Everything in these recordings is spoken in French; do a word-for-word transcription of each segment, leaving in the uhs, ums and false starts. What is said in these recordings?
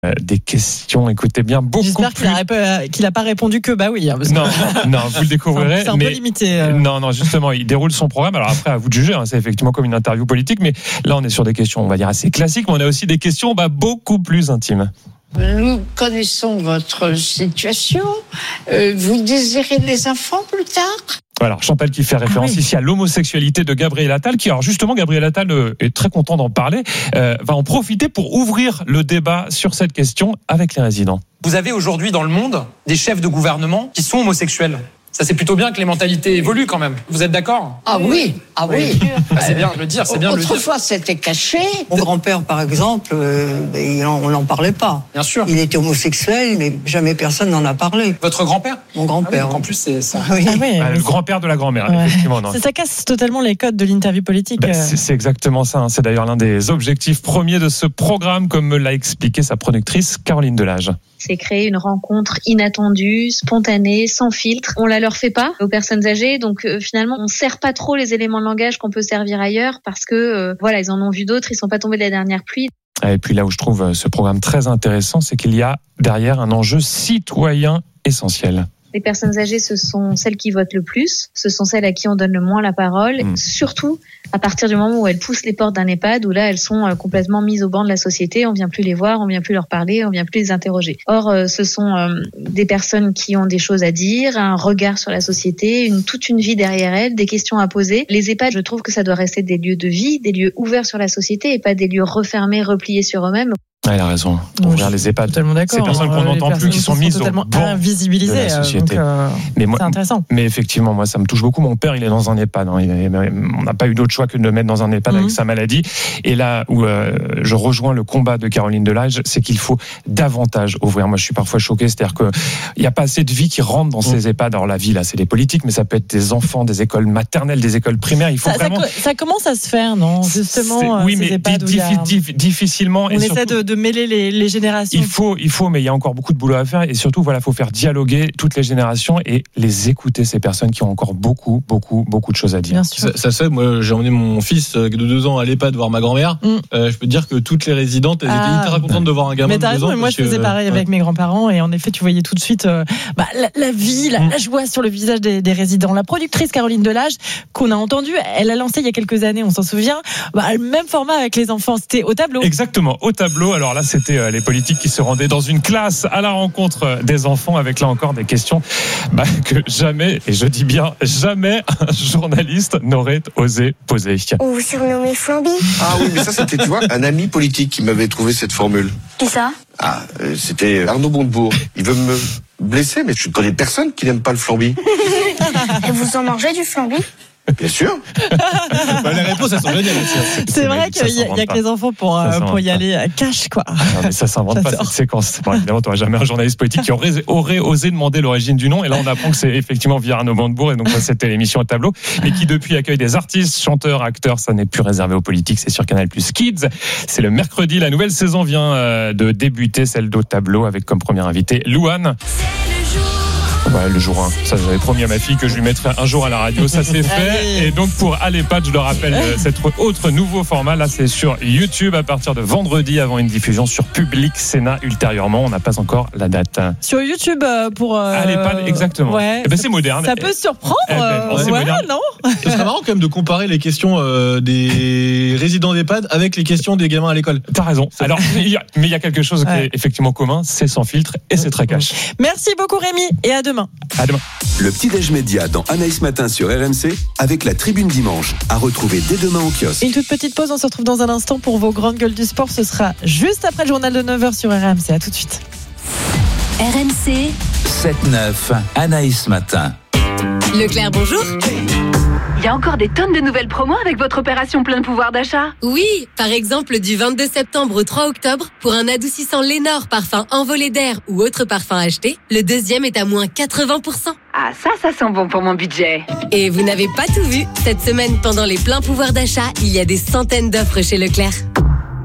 Des questions, écoutez bien, beaucoup J'espère plus... J'espère qu'il n'a rép- qu'il pas répondu que bah oui. Hein, non, que... non, vous le découvrirez. C'est un mais... peu limité. Euh... Non, non, justement, il déroule son programme. Alors après, à vous de juger, hein, c'est effectivement comme une interview politique, mais là, on est sur des questions, on va dire, assez classiques, mais on a aussi des questions bah, beaucoup plus intimes. Nous connaissons votre situation. Euh, vous désirez des enfants plus tard ? Alors Chantal qui fait référence ah oui. ici à l'homosexualité de Gabriel Attal, qui alors justement Gabriel Attal euh, est très content d'en parler, euh, va en profiter pour ouvrir le débat sur cette question avec les résidents. Vous avez aujourd'hui dans le monde des chefs de gouvernement qui sont homosexuels. Ça, c'est plutôt bien que les mentalités évoluent quand même. Vous êtes d'accord ? Ah oui, ah oui. Ah, c'est bien de le dire, c'est bien de le dire. Autrefois, c'était caché. Mon grand-père, par exemple, euh, on n'en parlait pas. Bien sûr. Il était homosexuel, mais jamais personne n'en a parlé. Votre grand-père ? Mon grand-père. Ah oui, en plus, c'est ça. Oui. Ah oui, ah, le grand-père de la grand-mère, ouais. effectivement. Non. Ça, ça casse totalement les codes de l'interview politique. Ben, c'est, c'est exactement ça. Hein. C'est d'ailleurs l'un des objectifs premiers de ce programme, comme me l'a expliqué sa productrice Caroline Delage. C'est créer une rencontre inattendue, spontanée, sans filtre. On la leur fait pas aux personnes âgées, donc euh, finalement on sert pas trop les éléments de langage qu'on peut servir ailleurs parce que euh, voilà, ils en ont vu d'autres, ils sont pas tombés de la dernière pluie. Et puis là où je trouve ce programme très intéressant, c'est qu'il y a derrière un enjeu citoyen essentiel. Les personnes âgées, ce sont celles qui votent le plus, ce sont celles à qui on donne le moins la parole, mmh. surtout à partir du moment où elles poussent les portes d'un EHPAD, où là elles sont complètement mises au banc de la société, on vient plus les voir, on vient plus leur parler, on vient plus les interroger. Or, ce sont des personnes qui ont des choses à dire, un regard sur la société, une, toute une vie derrière elles, des questions à poser. Les EHPAD, je trouve que ça doit rester des lieux de vie, des lieux ouverts sur la société et pas des lieux refermés, repliés sur eux-mêmes. Ah, il a raison. Ouvrir les EHPAD. Totalement d'accord. Ces personnes qu'on n'entend plus, qui sont mises au banc invisibilisées, de la société. Donc, euh, mais moi, c'est intéressant. Mais effectivement, moi, ça me touche beaucoup. Mon père, il est dans un EHPAD. Hein. Il est, on n'a pas eu d'autre choix que de le mettre dans un EHPAD mmh. avec sa maladie. Et là où euh, je rejoins le combat de Caroline Delage, c'est qu'il faut davantage ouvrir. Moi, je suis parfois choqué. C'est-à-dire qu'il n'y a pas assez de vie qui rentre dans mmh. ces EHPAD. Alors la vie, là, c'est les politiques, mais ça peut être des enfants, des écoles maternelles, des écoles primaires. Il faut ça, vraiment... ça, ça commence à se faire, non ? Justement, oui, ces mais EHPAD diffi- a... diffi- difficilement. On et essaie surtout... de, de mêler les, les générations. Il faut, il faut, mais il y a encore beaucoup de boulot à faire et surtout, voilà, faut faire dialoguer toutes les générations et les écouter, ces personnes qui ont encore beaucoup, beaucoup, beaucoup de choses à dire. Bien sûr. Ça, ça se fait. Moi, j'ai emmené mon fils de deux ans à l'EHPAD voir ma grand-mère. Mm. Euh, je peux te dire que toutes les résidentes, elles ah, étaient hyper contentes de voir un gamin mais de deux raison, ans. Mais moi, je faisais que, pareil ouais. avec mes grands-parents et en effet, tu voyais tout de suite euh, bah, la, la vie, la, mm. la joie sur le visage des, des résidents. La productrice Caroline Delage, qu'on a entendue, elle a lancé il y a quelques années, on s'en souvient, bah, le même format avec les enfants. C'était au tableau. Exactement, au tableau. Alors là, c'était euh, les politiques qui se rendaient dans une classe à la rencontre des enfants avec là encore des questions bah, que jamais, et je dis bien jamais, un journaliste n'aurait osé poser. On vous surnommez Flamby ? Ah oui, mais ça c'était, tu vois, un ami politique qui m'avait trouvé cette formule. Qui ça ? Ah, euh, c'était Arnaud Montebourg. Il veut me blesser, mais je ne connais personne qui n'aime pas le Flamby. Et vous en mangez du Flamby ? Bien sûr. bah, les réponses, elles sont géniales aussi. C'est, c'est vrai qu'il y a, y a que les enfants pour, euh, pour y pas. aller à cash, quoi. Non, mais ça s'invente ça pas, sort. Cette séquence. Bon, évidemment, tu n'auras jamais un journaliste politique qui aurait, aurait osé demander l'origine du nom. Et là, on apprend que c'est effectivement via Arnaud Montebourg. Et donc, c'était l'émission au tableau. Mais qui, depuis, accueille des artistes, chanteurs, acteurs. Ça n'est plus réservé aux politiques. C'est sur Canal plus Kids. C'est le mercredi. La nouvelle saison vient de débuter, celle d'au tableau, avec comme première invitée Louane. Ouais, le jour un. Ça, j'avais promis à ma fille que je lui mettrais un jour à la radio. Ça s'est fait. Et donc, pour Alépad, je le rappelle, cet autre nouveau format, là, c'est sur YouTube à partir de vendredi, avant une diffusion sur Public Sénat ultérieurement. On n'a pas encore la date. Sur YouTube pour. Euh... Alépad, exactement. Ouais. Eh ben, c'est moderne. Ça peut surprendre. Eh ben, bon, c'est ouais, moderne. non. Ce serait marrant quand même de comparer les questions euh, des résidents d'EHPAD avec les questions des gamins à l'école. T'as raison. Alors, mais il y a quelque chose ouais. qui est effectivement commun, c'est sans filtre et c'est très cash. Merci beaucoup, Rémi, et à demain. À demain. Le petit-déj média dans Anaïs Matin sur R M C avec la Tribune Dimanche. À retrouver dès demain au kiosque. Une toute petite pause, on se retrouve dans un instant pour vos grandes gueules du sport. Ce sera juste après le journal de neuf heures sur R M C. À tout de suite. R M C sept neuf, Anaïs Matin. Leclerc, bonjour. Il y a encore des tonnes de nouvelles promos avec votre opération plein pouvoir d'achat. Oui, par exemple du vingt-deux septembre au trois octobre, pour un adoucissant Lénore parfum envolé d'air ou autre parfum acheté, le deuxième est à moins quatre-vingts pour cent. Ah ça, ça sent bon pour mon budget. Et vous n'avez pas tout vu. Cette semaine, pendant les pleins pouvoirs d'achat, il y a des centaines d'offres chez Leclerc.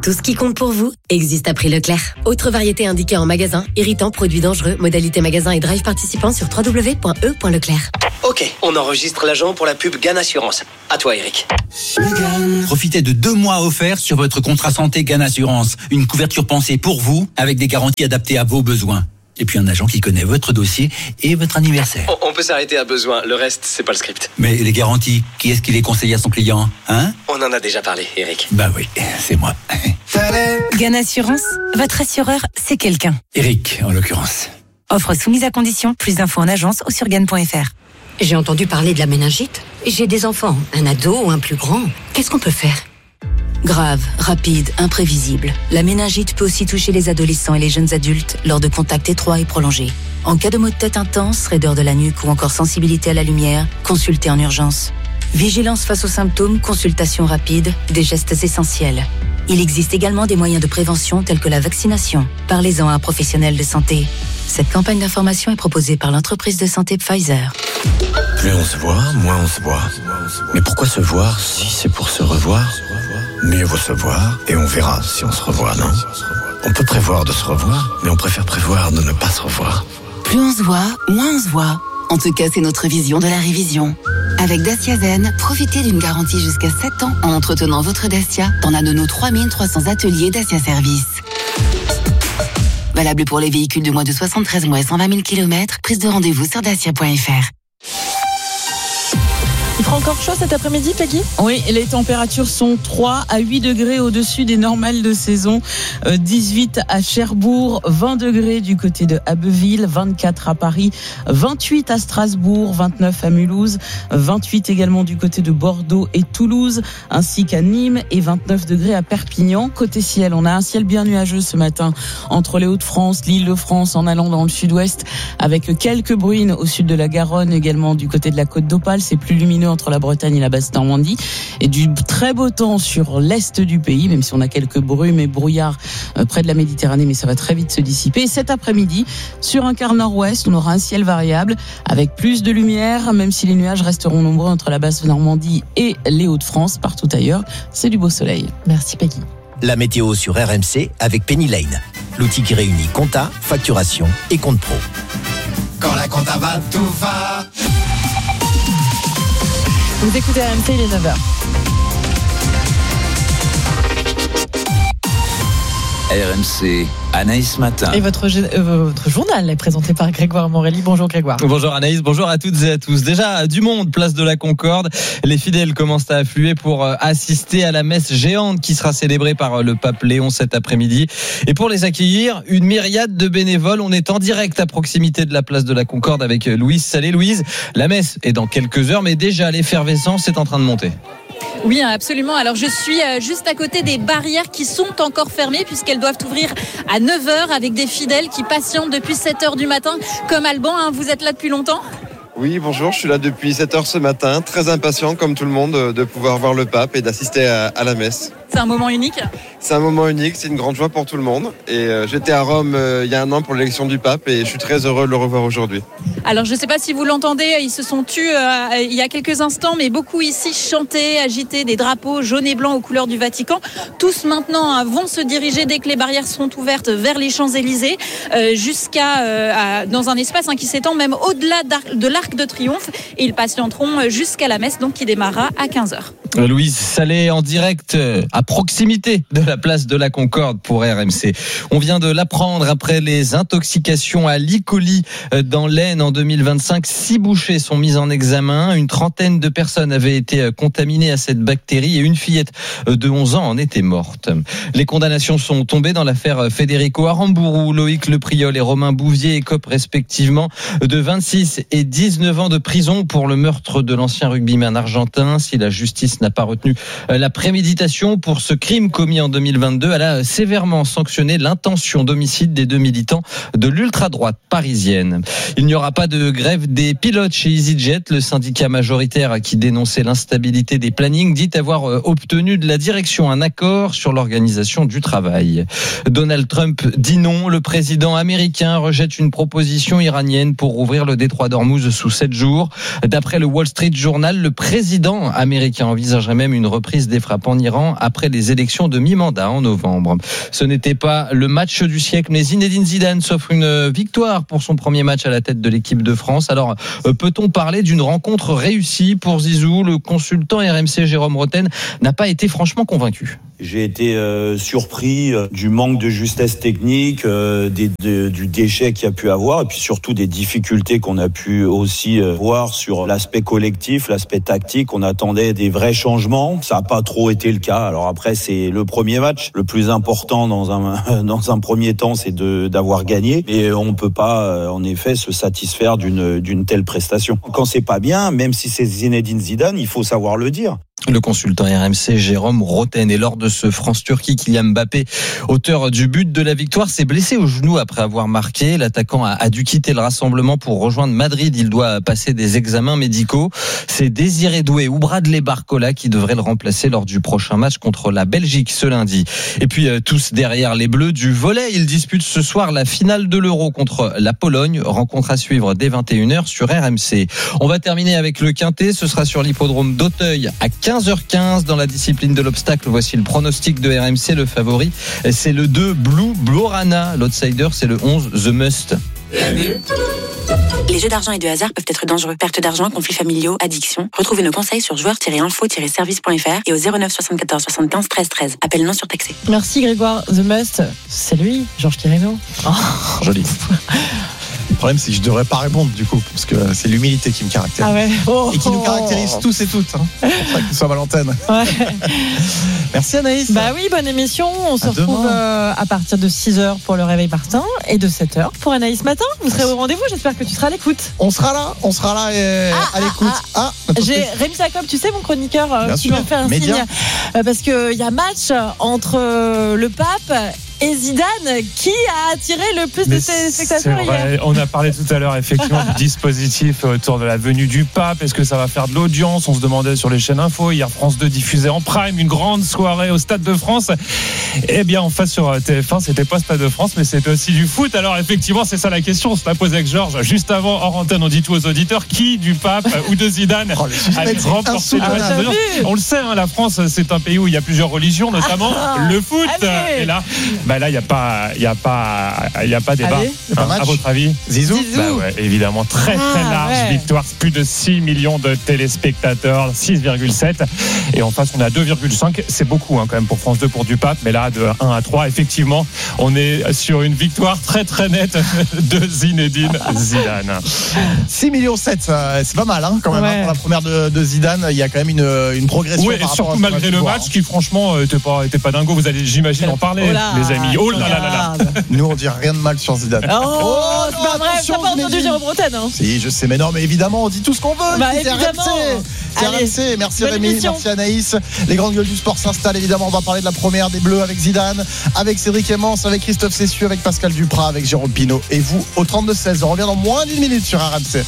Tout ce qui compte pour vous existe à prix Leclerc. Autre variété indiquée en magasin, irritant, produits dangereux, modalité magasin et drive participant sur w w w point e point leclerc. Ok, on enregistre l'agent pour la pub Gann Assurance. À toi, Eric. Profitez de deux mois offerts sur votre contrat santé Gann Assurance. Une couverture pensée pour vous, avec des garanties adaptées à vos besoins. Et puis un agent qui connaît votre dossier et votre anniversaire. On, on peut s'arrêter à besoin, le reste, c'est pas le script. Mais les garanties, qui est-ce qui les conseille à son client, hein? On en a déjà parlé, Eric. Bah oui, c'est moi. Gann Assurance, votre assureur, c'est quelqu'un. Eric, en l'occurrence. Offre soumise à condition, plus d'infos en agence ou sur gann point f r. J'ai entendu parler de la méningite. J'ai des enfants, un ado ou un plus grand. Qu'est-ce qu'on peut faire? Grave, rapide, imprévisible. La méningite peut aussi toucher les adolescents et les jeunes adultes lors de contacts étroits et prolongés. En cas de maux de tête intense, raideur de la nuque ou encore sensibilité à la lumière, consultez en urgence. Vigilance face aux symptômes, consultation rapide, des gestes essentiels. Il existe également des moyens de prévention tels que la vaccination. Parlez-en à un professionnel de santé. Cette campagne d'information est proposée par l'entreprise de santé Pfizer. Plus on se voit, moins on se voit. Mais pourquoi se voir si c'est pour se revoir? Mieux vaut se voir et on verra si on se revoit, non? On peut prévoir de se revoir, mais on préfère prévoir de ne pas se revoir. Plus on se voit, moins on se voit. En tout cas, c'est notre vision de la révision. Avec Dacia Zen, profitez d'une garantie jusqu'à sept ans en entretenant votre Dacia dans l'un de nos trois mille trois cents ateliers Dacia Service. Valable pour les véhicules de moins de soixante-treize mois et cent vingt mille kilomètres. Prise de rendez-vous sur dacia point f r. Il fera encore chaud cet après-midi, Peggy? Oui, les températures sont trois à huit degrés au-dessus des normales de saison. Euh, dix-huit à Cherbourg, vingt degrés du côté de Abbeville, vingt-quatre à Paris, vingt-huit à Strasbourg, vingt-neuf à Mulhouse, vingt-huit également du côté de Bordeaux et Toulouse, ainsi qu'à Nîmes et vingt-neuf degrés à Perpignan. Côté ciel, on a un ciel bien nuageux ce matin entre les Hauts-de-France, l'Île-de-France en allant dans le sud-ouest, avec quelques bruines au sud de la Garonne, également du côté de la Côte d'Opale. C'est plus lumineux entre la Bretagne et la Basse-Normandie, et du très beau temps sur l'est du pays, même si on a quelques brumes et brouillards près de la Méditerranée, mais ça va très vite se dissiper. Et cet après-midi, sur un quart nord-ouest, on aura un ciel variable avec plus de lumière, même si les nuages resteront nombreux entre la Basse-Normandie et les Hauts-de-France. Partout ailleurs, c'est du beau soleil. Merci Peggy. La météo sur R M C avec Penny Lane, l'outil qui réunit compta, facturation et compte pro. Quand la compta va, tout va. Vous écoutez R M C, il est neuf heures. R M C, Anaïs Matin. Et votre, euh, votre journal est présenté par Grégoire Morelli. Bonjour Grégoire. Bonjour Anaïs, bonjour à toutes et à tous. Déjà, du monde, place de la Concorde. Les fidèles commencent à affluer pour assister à la messe géante qui sera célébrée par le pape Léon cet après-midi. Et pour les accueillir, une myriade de bénévoles. On est en direct à proximité de la place de la Concorde avec Louise Salé. Louise, la messe est dans quelques heures, mais déjà l'effervescence est en train de monter. Oui, absolument. Alors, je suis juste à côté des barrières qui sont encore fermées puisqu'elles doivent ouvrir à neuf heures avec des fidèles qui patientent depuis sept heures du matin. Comme Alban, hein, vous êtes là depuis longtemps ? Oui, bonjour, je suis là depuis sept heures ce matin, très impatient comme tout le monde de pouvoir voir le pape et d'assister à, à la messe. C'est un moment unique ? C'est un moment unique, c'est une grande joie pour tout le monde. Et euh, j'étais à Rome euh, il y a un an pour l'élection du pape et je suis très heureux de le revoir aujourd'hui. Alors je ne sais pas si vous l'entendez, ils se sont tus euh, il y a quelques instants, mais beaucoup ici chantaient, agitaient des drapeaux jaunes et blancs aux couleurs du Vatican. Tous maintenant vont se diriger dès que les barrières seront ouvertes vers les Champs-Élysées, euh, jusqu'à euh, à, dans un espace hein, qui s'étend même au-delà de l'Arc de Triomphe. Et ils patienteront jusqu'à la messe donc qui démarrera à quinze heures. Louise Salé en direct à proximité de la place de la Concorde pour R M C. On vient de l'apprendre après les intoxications à l'E. coli dans l'Aisne en deux mille vingt-cinq. Six bouchers sont mis en examen. Une trentaine de personnes avaient été contaminées à cette bactérie et une fillette de onze ans en était morte. Les condamnations sont tombées dans l'affaire Federico Aramburu. Loïc Lepriol et Romain Bouvier écopent respectivement de vingt-six et dix-neuf ans de prison pour le meurtre de l'ancien rugbyman argentin. Si la justice n'a pas retenu la préméditation pour ce crime commis en deux mille vingt-deux, elle a sévèrement sanctionné l'intention d'homicide des deux militants de l'ultra-droite parisienne. Il n'y aura pas de grève des pilotes chez EasyJet. Le syndicat majoritaire qui dénonçait l'instabilité des plannings dit avoir obtenu de la direction un accord sur l'organisation du travail. Donald Trump dit non. Le président américain rejette une proposition iranienne pour rouvrir le détroit d'Ormuz sous sept jours. D'après le Wall Street Journal, le président américain envisagerait même une reprise des frappes en Iran après après les élections de mi-mandat en novembre. Ce n'était pas le match du siècle, mais Zinedine Zidane s'offre une victoire pour son premier match à la tête de l'équipe de France. Alors, peut-on parler d'une rencontre réussie pour Zizou? Le consultant R M C Jérôme Rotten n'a pas été franchement convaincu. J'ai été euh, surpris euh, du manque de justesse technique, euh, des, de, du déchet qu'il y a pu avoir, et puis surtout des difficultés qu'on a pu aussi euh, voir sur l'aspect collectif, l'aspect tactique. On attendait des vrais changements, ça n'a pas trop été le cas. Alors après, c'est le premier match, le plus important dans un dans un premier temps, c'est de d'avoir gagné, et on peut pas, euh, en effet, se satisfaire d'une d'une telle prestation. Quand c'est pas bien, même si c'est Zinedine Zidane, il faut savoir le dire. Le consultant R M C Jérôme Rotten. Et lors de ce France-Turquie, Kylian Mbappé, auteur du but de la victoire, s'est blessé au genou après avoir marqué. L'attaquant a, a dû quitter le rassemblement pour rejoindre Madrid. Il doit passer des examens médicaux. C'est Désiré Doué ou Bradley Barcola qui devrait le remplacer lors du prochain match contre la Belgique ce lundi. Et puis euh, tous derrière les Bleus du volley, ils disputent ce soir la finale de l'Euro contre la Pologne. Rencontre à suivre dès vingt et une heures sur R M C. On va terminer avec le quintet. Ce sera sur l'hippodrome d'Auteuil à quinze heures quinze dans la discipline de l'obstacle. Voici le pronostic de R M C. Le favori, c'est le deux Blue Blorana. L'outsider, c'est le onze The Must. Les jeux d'argent et de hasard peuvent être dangereux. Perte d'argent, conflits familiaux, addiction. Retrouvez nos conseils sur joueurs tiret info tiret service point f r et au zéro neuf soixante-quatorze soixante-quinze treize treize. Appel non surtaxé. Merci Grégoire. The Must, c'est lui, Georges Quirino. Oh. Joli. Le problème, c'est que je devrais pas répondre du coup, parce que c'est l'humilité qui me caractérise. Ah ouais. Oh, et qui nous caractérise oh. tous et toutes. Hein. C'est pour ça que nous sommes à l'antenne. Ouais. Merci Anaïs. Bah oui, bonne émission. On se à retrouve euh, à partir de six heures pour le réveil Martin et de sept heures pour Anaïs Matin. Vous serez au rendez-vous, j'espère que tu seras à l'écoute. On sera là, on sera là et ah, à l'écoute. Ah, ah. Ah, J'ai Rémi Jacob, tu sais, mon chroniqueur, euh, qui sûr. me fait un Média. signe. Euh, parce qu'il y a match entre euh, le pape et Zidane. Qui a attiré le plus Mais de téléspectateurs hier? On a parlé tout à l'heure effectivement du dispositif autour de la venue du pape. Est-ce que ça va faire de l'audience? On se demandait sur les chaînes info. Hier, France deux diffusait en prime une grande soirée au Stade de France. Eh bien, en face sur T F un, c'était pas Stade de France, mais c'était aussi du foot. Alors effectivement, c'est ça la question. On se l'a posée avec Georges juste avant, hors antenne. On dit tout aux auditeurs, qui du pape ou de Zidane oh, allait remporter le match? On le sait, hein, la France, c'est un pays où il y a plusieurs religions, notamment ah, le foot. Allez. Et là, bah là, il y a pas, il y a pas, il y a pas débat. Hein, à votre avis, Zizou, Zizou. Bah ouais, évidemment, très très ah, large ouais. victoire, plus de six millions de téléspectateurs, six virgule sept. Et en face, on a deux virgule cinq. C'est beaucoup hein, quand même pour France deux pour du pape, mais là, de un à trois, effectivement, on est sur une victoire très très nette de Zinedine Zidane. six virgule sept millions, c'est pas mal hein, quand même. Ouais. Hein, pour la première de, de Zidane, il y a quand même une, une progression. Oui, et surtout malgré le match qui, franchement, était pas, était pas dingo. Vous allez, j'imagine, en parler, oh là, les amis. Oh là là là là. Nous, on dit rien de mal sur Zidane. Oh, oh c'est pas vrai, t'as pas entendu Jérôme Rotten. Hein. Si, je sais, mais non, mais évidemment, on dit tout ce qu'on veut. Bah, évidemment. C'est R M C. Merci Rémi, émission. Merci Anaïs. Les grandes gueules du sport s'installent, évidemment. On va parler de la première des Bleus avec Zidane, avec Cédric Emmens, avec Christophe Cessieux, avec Pascal Duprat, avec Jérôme Pinault. Et vous, au trente-deux seize. On revient dans moins d'une minute sur R M C.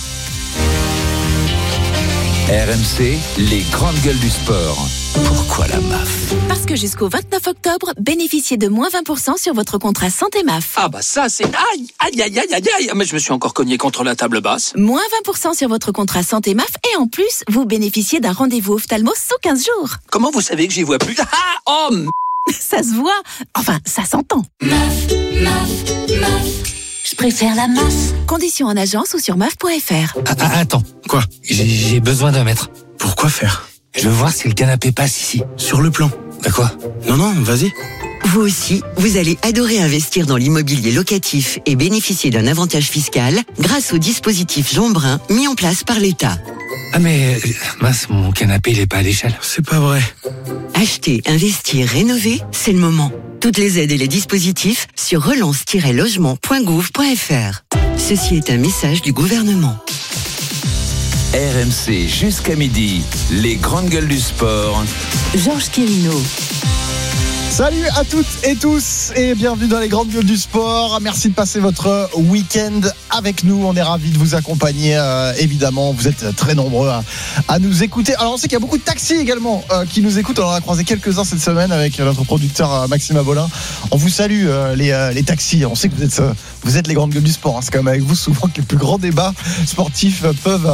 R M C, les grandes gueules du sport. Pourquoi la M A F? Parce que jusqu'au vingt-neuf octobre, bénéficiez de moins vingt pour cent sur votre contrat santé M A F. Ah bah ça c'est... Aïe, aïe, aïe, aïe, aïe, aïe. Mais je me suis encore cogné contre la table basse. Moins vingt pour cent sur votre contrat santé M A F et en plus, vous bénéficiez d'un rendez-vous ophtalmo sous quinze jours. Comment vous savez que j'y vois plus? Ah, oh m... Ça se voit. Enfin, ça s'entend. M A F, M A F, M A F. Je préfère la M A F. Conditions en agence ou sur M A F point F R. Ah, ah, attends, quoi? J'ai, j'ai besoin d'un mètre. Pourquoi faire? Je veux voir si le canapé passe ici. Sur le plan. Bah quoi? Non, non, vas-y. Vous aussi, vous allez adorer investir dans l'immobilier locatif et bénéficier d'un avantage fiscal grâce au dispositif Jeanbrun mis en place par l'État. Ah mais, mince, mon canapé il est pas à l'échelle. C'est pas vrai. Acheter, investir, rénover, c'est le moment. Toutes les aides et les dispositifs sur relance tiret logement point gouv point f r. Ceci est un message du gouvernement. R M C jusqu'à midi, les grandes gueules du sport. Georges Quirino. Salut à toutes et tous et bienvenue dans les grandes gueules du sport. Merci de passer votre week-end avec nous. On est ravis de vous accompagner. Euh, évidemment, vous êtes très nombreux à, à nous écouter. Alors, on sait qu'il y a beaucoup de taxis également euh, qui nous écoutent. On en a croisé quelques-uns cette semaine avec notre producteur euh, Maxime Abolin. On vous salue euh, les, euh, les taxis. On sait que vous êtes, euh, vous êtes les grandes gueules du sport. Hein. C'est quand même avec vous souvent que les plus grands débats sportifs peuvent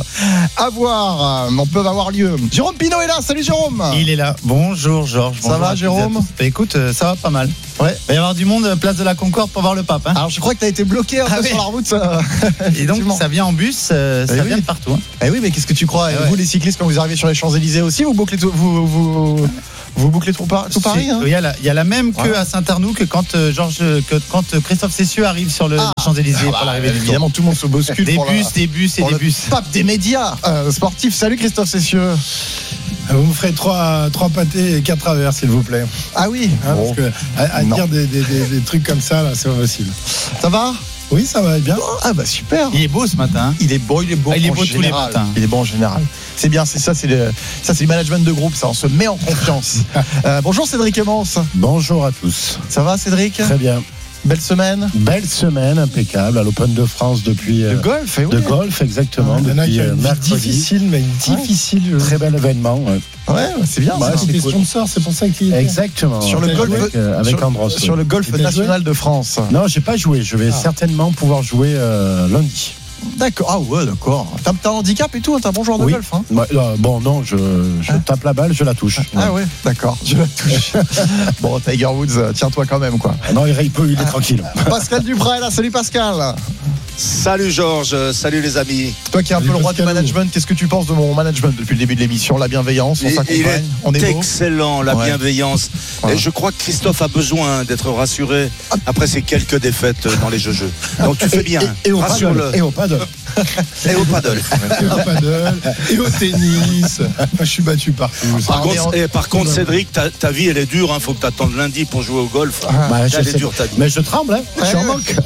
avoir, euh, peuvent avoir lieu. Jérôme Pinault est là. Salut Jérôme. Il est là. Bonjour Georges. Ça va Jérôme? Bah, écoute, ça va pas mal. Ouais. Il va y avoir du monde place de la Concorde pour voir le pape. Hein. Alors je crois que tu as été bloqué un peu ah, sur oui. la route. Ça... Et donc ça vient en bus, euh, ça eh vient oui. de partout. Hein. Eh oui, mais qu'est-ce que tu crois? eh Vous ouais. les cyclistes, quand vous arrivez sur les Champs-Élysées aussi, vous bouclez tout, vous, vous, vous bouclez tout, par, tout Paris. Hein. Il y a la, il y a la même queue ouais. à Saint-Arnoux que quand euh, Georges, que quand Christophe Cessieux arrive sur le ah. Champs-Élysées ah bah, pour l'arrivée. Évidemment, tout le monde se bouscule. Des pour bus, la, des bus et des bus. Pape des médias euh, sportifs. Salut Christophe Cessieux. Vous me ferez trois, trois pâtés et quatre travers, s'il vous plaît. Ah oui. Hein, bon. Parce que à, à dire des, des, des, des trucs comme ça, là, c'est pas possible. Ça va? Oui, ça va bien. Ah bah super. Il est beau ce matin. Il est beau, il est beau. Ah, il est en beau général. tous les matins. Il est beau en général. C'est bien, c'est ça, c'est le, ça, c'est le management de groupe. Ça, on se met en confiance. euh, bonjour Cédric Emmons. Bonjour à tous. Ça va Cédric? Très bien. Belle semaine. Belle semaine, impeccable, à l'Open de France depuis. De golf, eh oui. De golf, exactement. Ouais, depuis euh, mercredi. Difficile, mais une difficile. Ouais. Très bel événement. Ouais, ouais c'est bien. Ouais, c'est des sponsors, c'est pour ça qu'il est. Exactement. Sur le golf, avec, euh, avec sur, Andros. Sur le golf national de France. Non, j'ai pas joué. Je vais ah. certainement pouvoir jouer euh, lundi. D'accord, ah ouais, d'accord. T'as, t'as un handicap et tout, t'es un bon joueur de oui. golf. Hein bah, euh, bon, non, je, je hein tape la balle, je la touche. Ah ouais, ouais d'accord, je la touche. Bon, Tiger Woods, tiens-toi quand même, quoi. Non, il peut, il est ah. tranquille. Pascal Duprat est là, salut Pascal. Salut Georges, salut les amis. Toi qui es un salut peu le roi Pascal. du management, qu'est-ce que tu penses de mon management depuis le début de l'émission? La bienveillance, on s'accompagne, on est beau. Excellent, la ouais. bienveillance. Ouais. Et je crois que Christophe a besoin d'être rassuré après ces quelques défaites dans les jeux-jeux. Donc tu fais bien, et, et, et rassure-le. Et au paddle. Et au paddle. Et au paddle. Et au tennis. Je suis battu partout. Par contre, et par contre Cédric, ta, ta vie elle est dure. Il hein, faut que tu attendes lundi pour jouer au golf. Ah, bah, elle est dure ta vie. Mais je tremble, hein. Ouais, je suis en manque.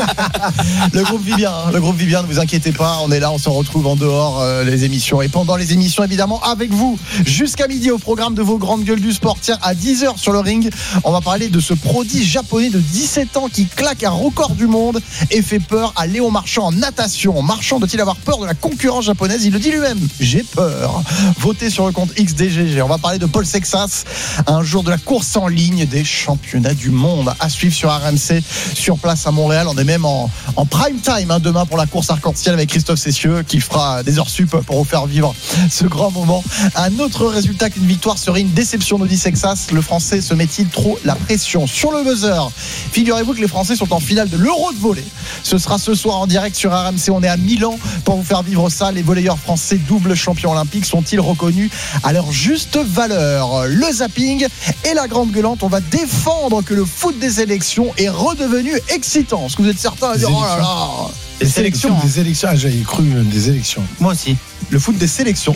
Le groupe vit bien, hein. Le groupe vit bien, ne vous inquiétez pas. On est là, on se retrouve en dehors euh, les émissions et pendant les émissions évidemment avec vous jusqu'à midi au programme de vos grandes gueules du sport. Tiens, à dix heures sur le ring, on va parler de ce prodige japonais de dix-sept ans qui claque un record du monde et fait peur à Léon Marchand en natation. Marchand doit-il avoir peur de la concurrence japonaise? Il le dit lui-même, j'ai peur. Votez sur le compte X D G G. On va parler de Paul Sexas, un jour de la course en ligne des championnats du monde à suivre sur R M C, sur place à Montréal. On est même en, en prime time hein, demain pour la course arc-en-ciel avec Christophe Cessieux qui fera des heures sup pour vous faire vivre ce grand moment. Un autre résultat qu'une victoire serait une déception, nous dit Sexas. Le Français se met-il trop la pression? Sur le buzzer, figurez-vous que les Français sont en finale de l'Euro de volley. Ce sera ce soir en direct sur R M C. On est à Milan pour vous faire vivre ça. Les volleyeurs français double champions olympiques sont-ils reconnus à leur juste valeur? Le zapping et la grande gueulante, on va défendre que le foot des élections est redevenu excitant. Est-ce que vous êtes certains à dire oh là là? Des, des sélections, sélections, des élections. Ah, j'avais cru des élections. Moi aussi. Le foot des sélections.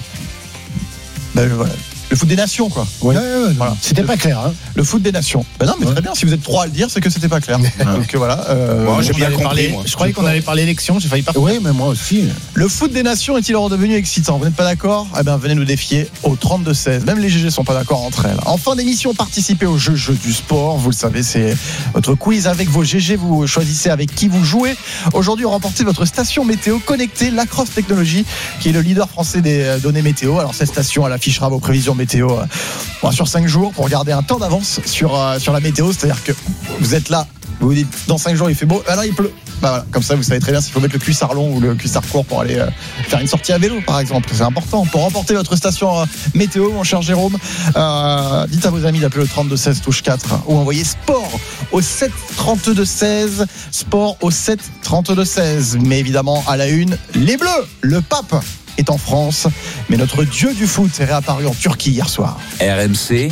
Ben voilà. Le foot des nations, quoi. Oui. Ouais, ouais, ouais, voilà. C'était le, pas clair. Hein. Le foot des nations. Ben non, mais ouais. Très bien. Si vous êtes trois à le dire, c'est que c'était pas clair. Donc voilà. Euh, moi, j'ai bien compris. Parler, moi. Je croyais qu'on allait parler élection. J'ai failli partir. Oui, mais moi aussi. Le foot des nations est-il redevenu excitant? Vous n'êtes pas d'accord? Eh bien, venez nous défier au trente-deux seize. Même les G G sont pas d'accord entre elles. En fin d'émission, participez au jeu jeu du sport. Vous le savez, c'est votre quiz avec vos G G. Vous choisissez avec qui vous jouez. Aujourd'hui, on remporte votre station météo connectée, Lacrosse Technologies, qui est le leader français des données météo. Alors cette station, elle affichera vos prévisions météo Bon, sur cinq jours pour garder un temps d'avance sur, euh, sur la météo, c'est-à-dire que vous êtes là, vous vous dites dans cinq jours il fait beau, alors il pleut. Bah voilà, comme ça vous savez très bien s'il faut mettre le cuissard long ou le cuissard court pour aller euh, faire une sortie à vélo par exemple, c'est important. Pour remporter votre station euh, météo, mon cher Jérôme, euh, dites à vos amis d'appeler le trente-deux seize touche quatre ou envoyez sport au sept trente-deux seize, sport au sept trente-deux seize. Mais évidemment à la une, les Bleus, le pape est en France, mais notre dieu du foot est réapparu en Turquie hier soir. R M C,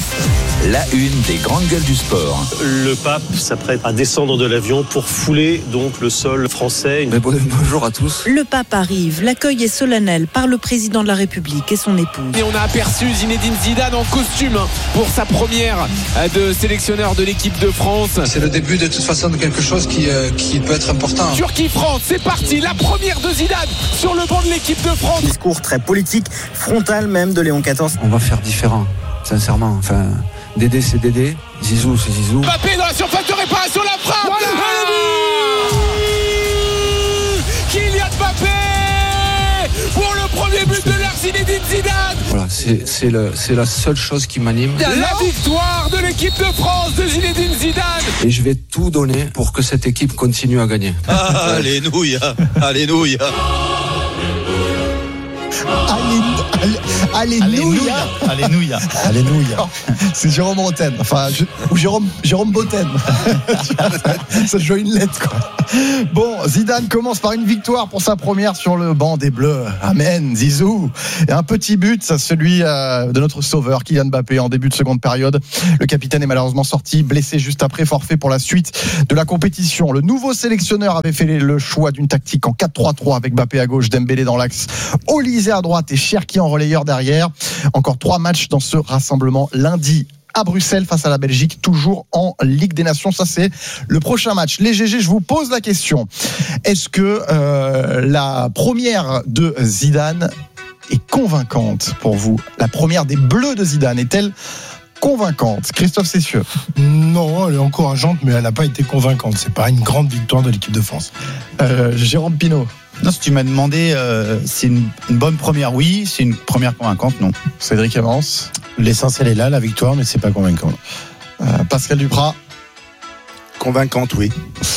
la une des grandes gueules du sport. Le pape s'apprête à descendre de l'avion pour fouler donc le sol français. Mais bon, bonjour à tous. Le pape arrive, l'accueil est solennel par le président de la République et son épouse. Et on a aperçu Zinedine Zidane en costume pour sa première de sélectionneur de l'équipe de France. C'est le début de toute façon de quelque chose qui, euh, qui peut être important. Turquie-France, c'est parti, la première de Zidane sur le banc de l'équipe de France. Discours très politique, frontal même de Léon quatorze. On va faire différent, sincèrement. Enfin, Dédé, c'est Dédé. Zizou, c'est Zizou. Mbappé dans la surface de réparation, la frappe. Voilà. Kylian Mbappé pour le premier but de l'ère Zinedine Zidane. Voilà, c'est, c'est, le, c'est la seule chose qui m'anime. La victoire de l'équipe de France de Zinedine Zidane. Et je vais tout donner pour que cette équipe continue à gagner. Ah, alléluia, alléluia. Alléluia. Alléluia. Alléluia. C'est Jérôme Roten. Enfin, je, ou Jérôme, Jérôme Boten. Ça joue une lettre, quoi. Bon, Zidane commence par une victoire pour sa première sur le banc des Bleus. Amen, Zizou. Et un petit but, celui euh, de notre sauveur, Kylian Mbappé, en début de seconde période. Le capitaine est malheureusement sorti, blessé juste après, forfait pour la suite de la compétition. Le nouveau sélectionneur avait fait le choix d'une tactique en quatre trois trois avec Mbappé à gauche, Dembélé dans l'axe, Olysée à droite et Cherki en relayeur derrière. Encore trois matchs dans ce rassemblement lundi à Bruxelles face à la Belgique, toujours en Ligue des Nations. Ça, c'est le prochain match. Les G G, je vous pose la question. Est-ce que euh, la première de Zidane est convaincante pour vous? La première des Bleus de Zidane est-elle convaincante? Christophe Cessieux. Non, elle est encourageante, mais elle n'a pas été convaincante. C'est pas une grande victoire de l'équipe de France. Euh, Jérôme Pinault. Non, si tu m'as demandé, euh, c'est une, une bonne première, oui. C'est une première convaincante, non. Cédric Evans. L'essentiel est là, la victoire, mais c'est pas convaincant. Euh, Pascal Duprat. Convaincante, oui.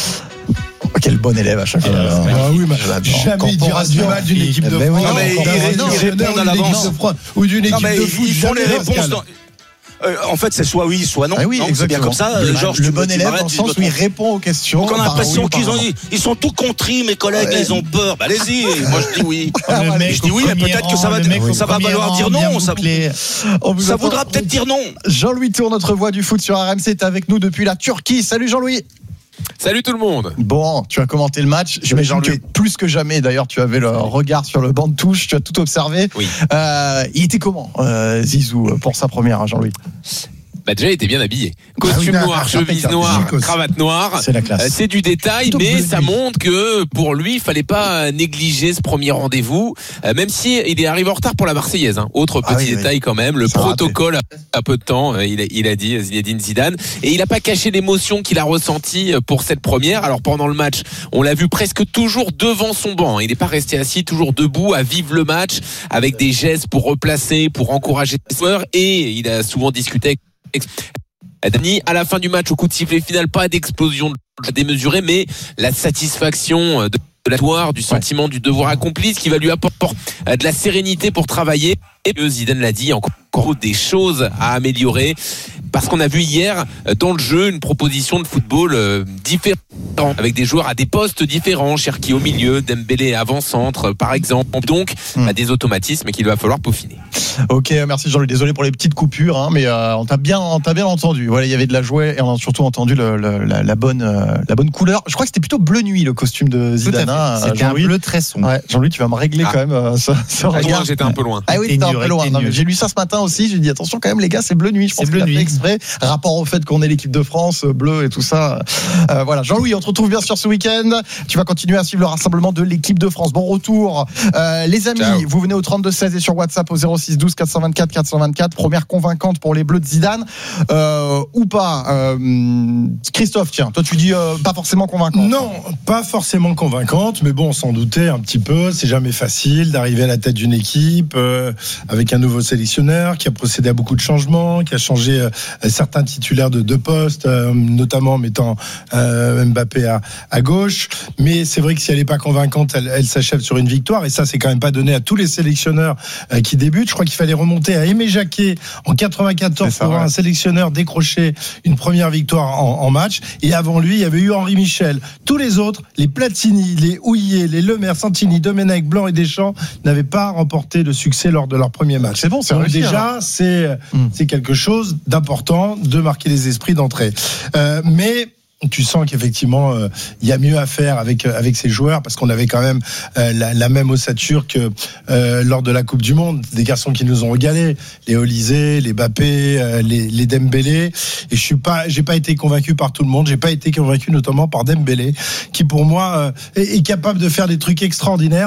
Oh, quel bon élève à chaque fois. Euh, ah oui, mais jamais il dira du mal d'une équipe de France. Non, mais ils répondent à l'avance. Ou d'une équipe non, mais de foot. Ils font les réponses dans... Euh, en fait, c'est soit oui, soit non. Ah oui, non, c'est bien comme ça. Le, Georges, le bon élève dans le sens où il répond aux questions. Donc on a l'impression oui, qu'ils ont, ils sont tout contris, mes collègues, ouais. Ils ont peur. Bah, allez-y. Moi, je dis oui. Je dis oui, mais peut-être que ça va, ça va valoir dire non. Ça, ça voudra peut-être dire non. Jean-Louis Tour, notre voix du foot sur R M C, est avec nous depuis la Turquie. Salut Jean-Louis. Salut tout le monde. Bon, tu as commenté le match. J'imagine que plus que jamais, d'ailleurs, tu avais le regard sur le banc de touche. Tu as tout observé. Oui. Euh, il était comment, euh, Zizou, pour sa première, hein, Jean-Louis? Bah déjà il était bien habillé, costume ah oui, noir, chemise noire, cravate noire, c'est la classe. C'est du détail, plutôt mais ça montre que pour lui il fallait pas négliger ce premier rendez-vous, même si il est arrivé en retard pour la Marseillaise, hein. Autre petit ah oui, détail oui. quand même, le ça protocole a peu de temps, il a, il a dit Zinedine Zidane, et il a pas caché l'émotion qu'il a ressentie pour cette première. Alors pendant le match on l'a vu presque toujours devant son banc, il n'est pas resté assis, toujours debout à vivre le match avec des gestes pour replacer, pour encourager les joueurs, et il a souvent discuté avec Dani. À la fin du match, au coup de sifflet final, pas d'explosion démesurée, mais la satisfaction de la victoire, du sentiment ouais. du devoir accompli, ce qui va lui apporter de la sérénité pour travailler. Et Zidane l'a dit, encore des choses à améliorer, parce qu'on a vu hier dans le jeu une proposition de football différente, avec des joueurs à des postes différents, Cherki au milieu, Dembélé avant-centre par exemple, donc mmh. bah, des automatismes qu'il va falloir peaufiner. Ok, merci Jean-Louis, désolé pour les petites coupures, hein, mais euh, on t'a bien, on t'a bien entendu. Voilà, il y avait de la joie et on a surtout entendu le, le, la, la bonne, euh, la bonne couleur. Je crois que c'était plutôt bleu nuit le costume de Zidane. Hein, c'était Jean-Louis. Un bleu très sombre. Ouais, Jean-Louis, tu vas me régler ah. quand même. Euh, ça, ça ah, moi, j'étais un peu loin. Ah oui, t'étais un peu loin. Non, mais j'ai lu ça ce matin aussi. J'ai dit attention quand même les gars, c'est bleu nuit. Je pense c'est bleu nuit. Fait exprès. Rapport au fait qu'on est l'équipe de France, bleu et tout ça. Euh, voilà, Jean-Louis, on te retrouve bien sûr ce week-end. Tu vas continuer à suivre le rassemblement de l'équipe de France. Bon retour, euh, les amis. Ciao. Vous venez au trente-deux seize et sur WhatsApp au zéro six douze quatre cent vingt-quatre quatre cent vingt-quatre. Première convaincante pour les Bleus de Zidane euh, ou pas euh, Christophe, tiens, toi tu dis euh, pas forcément convaincante. Non, pas forcément convaincante, mais bon, on s'en doutait un petit peu. C'est jamais facile d'arriver à la tête d'une équipe euh, avec un nouveau sélectionneur qui a procédé à beaucoup de changements, qui a changé euh, certains titulaires de deux postes, euh, notamment en mettant euh, Mbappé à, à gauche. Mais c'est vrai que si elle n'est pas convaincante, elle, elle s'achève sur une victoire. Et ça, c'est quand même pas donné à tous les sélectionneurs euh, qui débutent. Je crois qu'il fallait remonter à Aimé Jacquet en quatre-vingt-quatorze ça, pour ouais. un sélectionneur décrocher une première victoire en, en match. Et avant lui, il y avait eu Henri Michel. Tous les autres, les Platini, les Houillet, les Lemaire, Santini, Domenech, Blanc et Deschamps n'avaient pas remporté de succès lors de leur premier match. C'est bon, c'est donc réussi, déjà, alors. c'est mmh. c'est quelque chose d'important de marquer les esprits d'entrée. Euh, mais tu sens qu'effectivement il euh, y a mieux à faire avec avec ces joueurs parce qu'on avait quand même euh, la, la même ossature que euh, lors de la Coupe du Monde, des garçons qui nous ont régalé, les Olysée, les Mbappé, euh, les, les Dembélé. Et je suis pas, j'ai pas été convaincu par tout le monde. J'ai pas été convaincu notamment par Dembélé, qui pour moi euh, est, est capable de faire des trucs extraordinaires, mais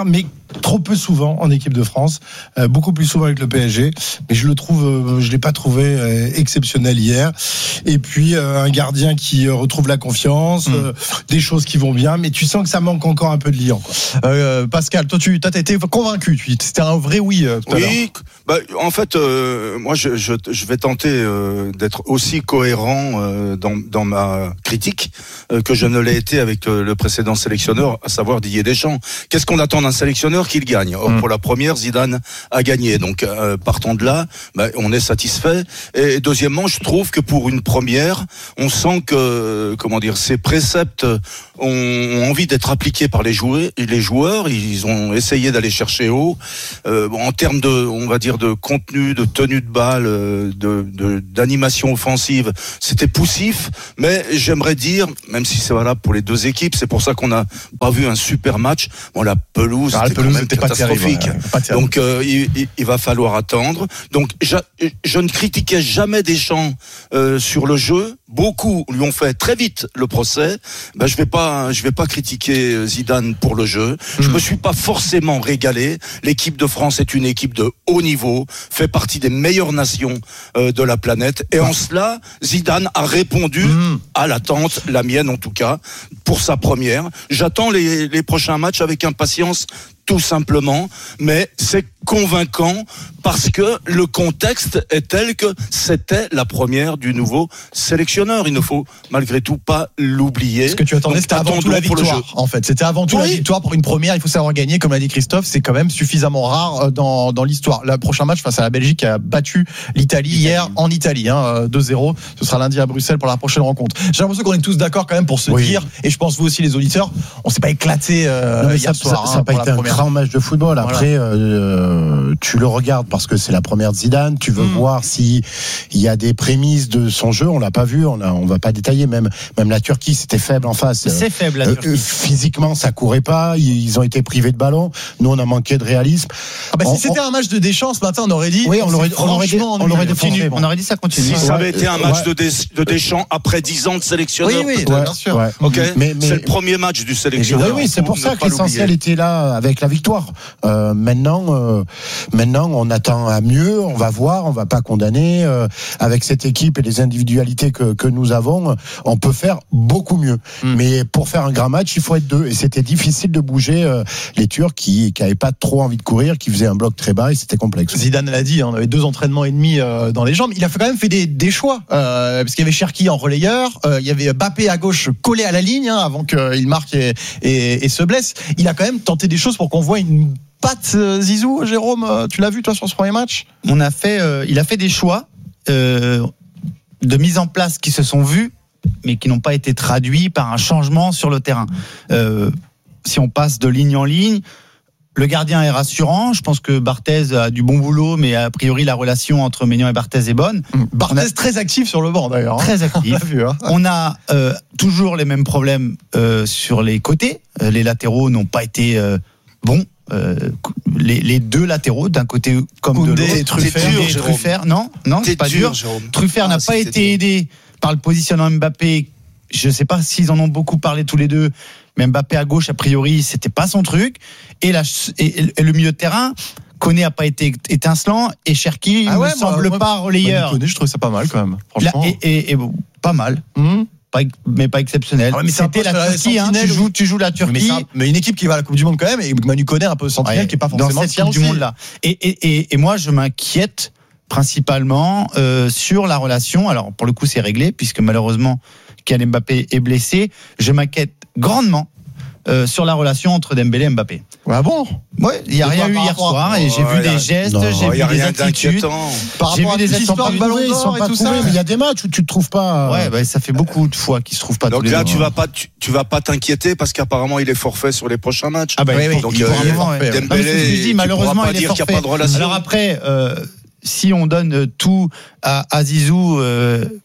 trop peu souvent en équipe de France, euh, beaucoup plus souvent avec le P S G, mais je le trouve, euh, je l'ai pas trouvé euh, exceptionnel hier. Et puis euh, un gardien qui euh, retrouve la confiance, mmh. euh, des choses qui vont bien, mais tu sens que ça manque encore un peu de liant, quoi. Euh, Pascal, toi tu as été convaincu, tu, c'était un vrai oui euh, tout à l'heure. Oui, bah, en fait, euh, moi je, je, je vais tenter euh, d'être aussi cohérent euh, dans, dans ma critique euh, que je ne l'ai été avec euh, le précédent sélectionneur, à savoir Didier Deschamps. Qu'est-ce qu'on attend d'un sélectionneur? Qu'il gagne. Or, mmh. pour la première, Zidane a gagné. Donc, euh, partant de là, bah, on est satisfait. Et deuxièmement, je trouve que pour une première, on sent que, comment dire, ces préceptes ont, ont envie d'être appliqués par les joueurs. Les joueurs, ils ont essayé d'aller chercher haut. Euh, bon, en termes de, on va dire, de contenu, de tenue de balle, de, de d'animation offensive, c'était poussif. Mais j'aimerais dire, même si c'est valable pour les deux équipes, c'est pour ça qu'on n'a pas vu un super match. Bon, la pelouse, ah, était la pelouse était catastrophique. Pas terrible, ouais, pas terrible. Donc euh, il, il va falloir attendre. Donc je, je ne critiquais jamais Deschamps euh, sur le jeu. Beaucoup lui ont fait très vite le procès. Ben je vais pas, je vais pas critiquer Zidane pour le jeu. Mmh. Je me suis pas forcément régalé. L'équipe de France est une équipe de haut niveau, fait partie des meilleures nations euh, de la planète. Et en cela, Zidane a répondu mmh. à l'attente, la mienne en tout cas, pour sa première. J'attends les, les prochains matchs avec impatience. Tout simplement, mais c'est convaincant parce que le contexte est tel que c'était la première du nouveau sélectionneur. Il ne faut malgré tout pas l'oublier. Ce que tu attendais, donc, c'était avant tout la victoire. En fait, c'était avant tout oui. la victoire pour une première. Il faut savoir gagner, comme l'a dit Christophe, c'est quand même suffisamment rare dans, dans l'histoire. Le prochain match face à la Belgique qui a battu l'Italie hier en Italie, hein, deux zéro. Ce sera lundi à Bruxelles pour la prochaine rencontre. J'ai l'impression qu'on est tous d'accord quand même pour se oui. dire, et je pense vous aussi les auditeurs, on s'est pas éclaté euh, non, hier ça, soir. Ça n'a hein, pas été un grand match de football. Après, voilà. euh, tu le regardes parce que c'est la première de Zidane. Tu veux mmh. voir si il y a des prémices de son jeu. On l'a pas vu. On a, on va pas détailler. Même, même la Turquie, c'était faible en face. C'est euh, faible la Turquie. Euh, physiquement, ça courait pas. Ils ont été privés de ballon. Nous, on a manqué de réalisme. Ah bah, on, si c'était on... un match de Deschamps ce matin, on aurait dit. Oui, on aurait, on aurait, on on aurait défendu. Bon. On aurait dit ça continue. Si ouais. ça avait été un match ouais. de, Des, de Deschamps après dix ans de sélectionneur. Oui, oui, ouais. bien sûr. Ouais. Ok. Mais, mais, c'est le premier match du sélectionneur. Oui, oui, c'est pour ça que l'essentiel était là avec la victoire. Euh, maintenant, euh, maintenant, on attend à mieux. On va voir. On va pas condamner. Euh, avec cette équipe et les individualités que, que nous avons, on peut faire beaucoup mieux. Mm. Mais pour faire un grand match, il faut être deux. Et c'était difficile de bouger euh, les Turcs qui qui avaient pas trop envie de courir, qui faisaient un bloc très bas et c'était complexe. Zidane l'a dit. Hein, on avait deux entraînements et demi euh, dans les jambes. Il a quand même fait des, des choix euh, parce qu'il y avait Cherki en relayeur, euh, il y avait Mbappé à gauche collé à la ligne hein, avant qu'il marque et, et, et se blesse. Il a quand même tenté des choses pour qu'on voit une patte euh, Zizou. Jérôme, tu l'as vu toi sur ce premier match? On a fait, euh, il a fait des choix euh, de mise en place qui se sont vus, mais qui n'ont pas été traduits par un changement sur le terrain. Euh, si on passe de ligne en ligne. Le gardien est rassurant. Je pense que Barthez a du bon boulot, mais a priori la relation entre Maignan et Barthez est bonne. Barthez a... très actif sur le banc d'ailleurs. Très actif. On a, vu, hein. On a euh, toujours les mêmes problèmes euh, sur les côtés. Euh, les latéraux n'ont pas été euh, bons. Euh, les, les deux latéraux d'un côté comme Koundé de l'autre. Et Truffert, dur, Truffert, non, non, c'est pas dur. dur Truffert ah, n'a pas été dur. aidé par le positionnement Mbappé. Je ne sais pas s'ils en ont beaucoup parlé tous les deux. Mais Mbappé à gauche, a priori, c'était pas son truc. Et, la, et, et le milieu de terrain, Koné a pas été étincelant. Et Cherki ne ah ouais, semble moi, pas relayeur. Koné, je trouve ça pas mal quand même. Franchement. Là, et, et, et bon, pas mal. Mmh. Pas, mais pas exceptionnel. Ah ouais, mais c'était la Turquie, hein, tu, joues, tu joues la Turquie. Mais, mais une équipe qui va à la Coupe du Monde quand même, et Manu Koné un peu sentinelle, ouais, qui est pas forcément dans cette Coupe du Monde là. Et, et, et, et moi, je m'inquiète principalement euh, sur la relation. Alors pour le coup, c'est réglé puisque malheureusement, Kylian Mbappé est blessé. Je m'inquiète grandement euh, sur la relation entre Dembélé et Mbappé. Ah bon? Ouais, il y a rien eu hier soir et j'ai vu des gestes, j'ai vu des attitudes. J'ai vu des histoires de ballon d'or et tout ça. Mais il y a des matchs où tu te trouves pas. Ouais, bah, ça fait beaucoup de fois qu'ils se trouvent pas. Donc là, tu vas pas, tu, tu vas pas t'inquiéter parce qu'apparemment il est forfait sur les prochains matchs. Ah bah oui, oui. Donc il euh, est forfait. Dembélé, je dis, malheureusement, il est dire qu'il n'y a pas de relation. Alors après, euh, si on donne tout à, à Zizou. Euh,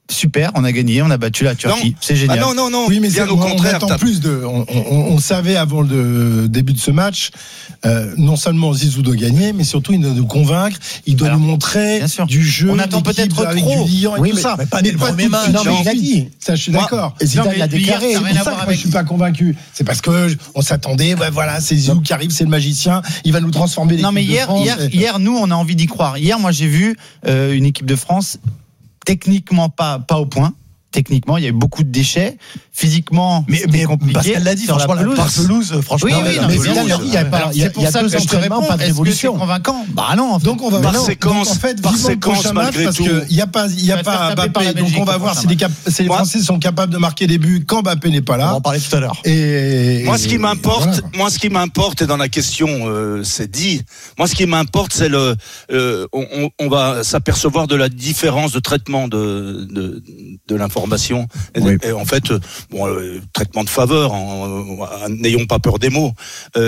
super, on a gagné, on a battu la Turquie, non. c'est génial. Ah non, non, non, oui, mais bien c'est, au contraire. On, plus de, on, on, on savait avant le début de ce match, euh, non seulement Zizou doit gagner, mais surtout il doit nous convaincre, il doit Alors, nous montrer du jeu. On attend peut-être avec trop. Du liant et oui, tout mais, ça. Mais pas des premiers matchs. Non, mais il a dit. Ça, je suis moi, d'accord. Et Zidane l'a déclaré. C'est pour ça que moi, je suis pas convaincu. C'est parce que on s'attendait, ouais, voilà, c'est Zizou qui arrive, c'est le magicien, il va nous transformer l'équipe non, mais hier, de France. Hier, et... hier, nous, on a envie d'y croire. Hier, moi, j'ai vu euh, une équipe de France techniquement pas, pas au point. Techniquement, il y a eu beaucoup de déchets. Physiquement, mais, mais compliqué. Pascal l'a dit, franchement, la pelouse, la pelouse franchement. Oui, oui, non, mais bien sûr. il y a pas, il y a, il y a deux entraînements, pas de révolution. C'est convaincant. Bah non. En fait. Donc on va par voir. séquence, donc en fait, par vivement séquence, le prochain match parce que il y a pas, il y a pas Mbappé. Donc on va voir si les, cap- si les Français sont capables de marquer des buts quand Mbappé n'est pas là. On va en parler tout à l'heure. Et moi, ce qui m'importe, voilà. moi, ce qui m'importe, et dans la question, euh, c'est dit. Moi, ce qui m'importe, c'est le, euh, on, on va s'apercevoir de la différence de traitement de de, de l'information. Et, oui. et en fait, bon, euh, traitement de faveur, en, en, n'ayons pas peur des mots.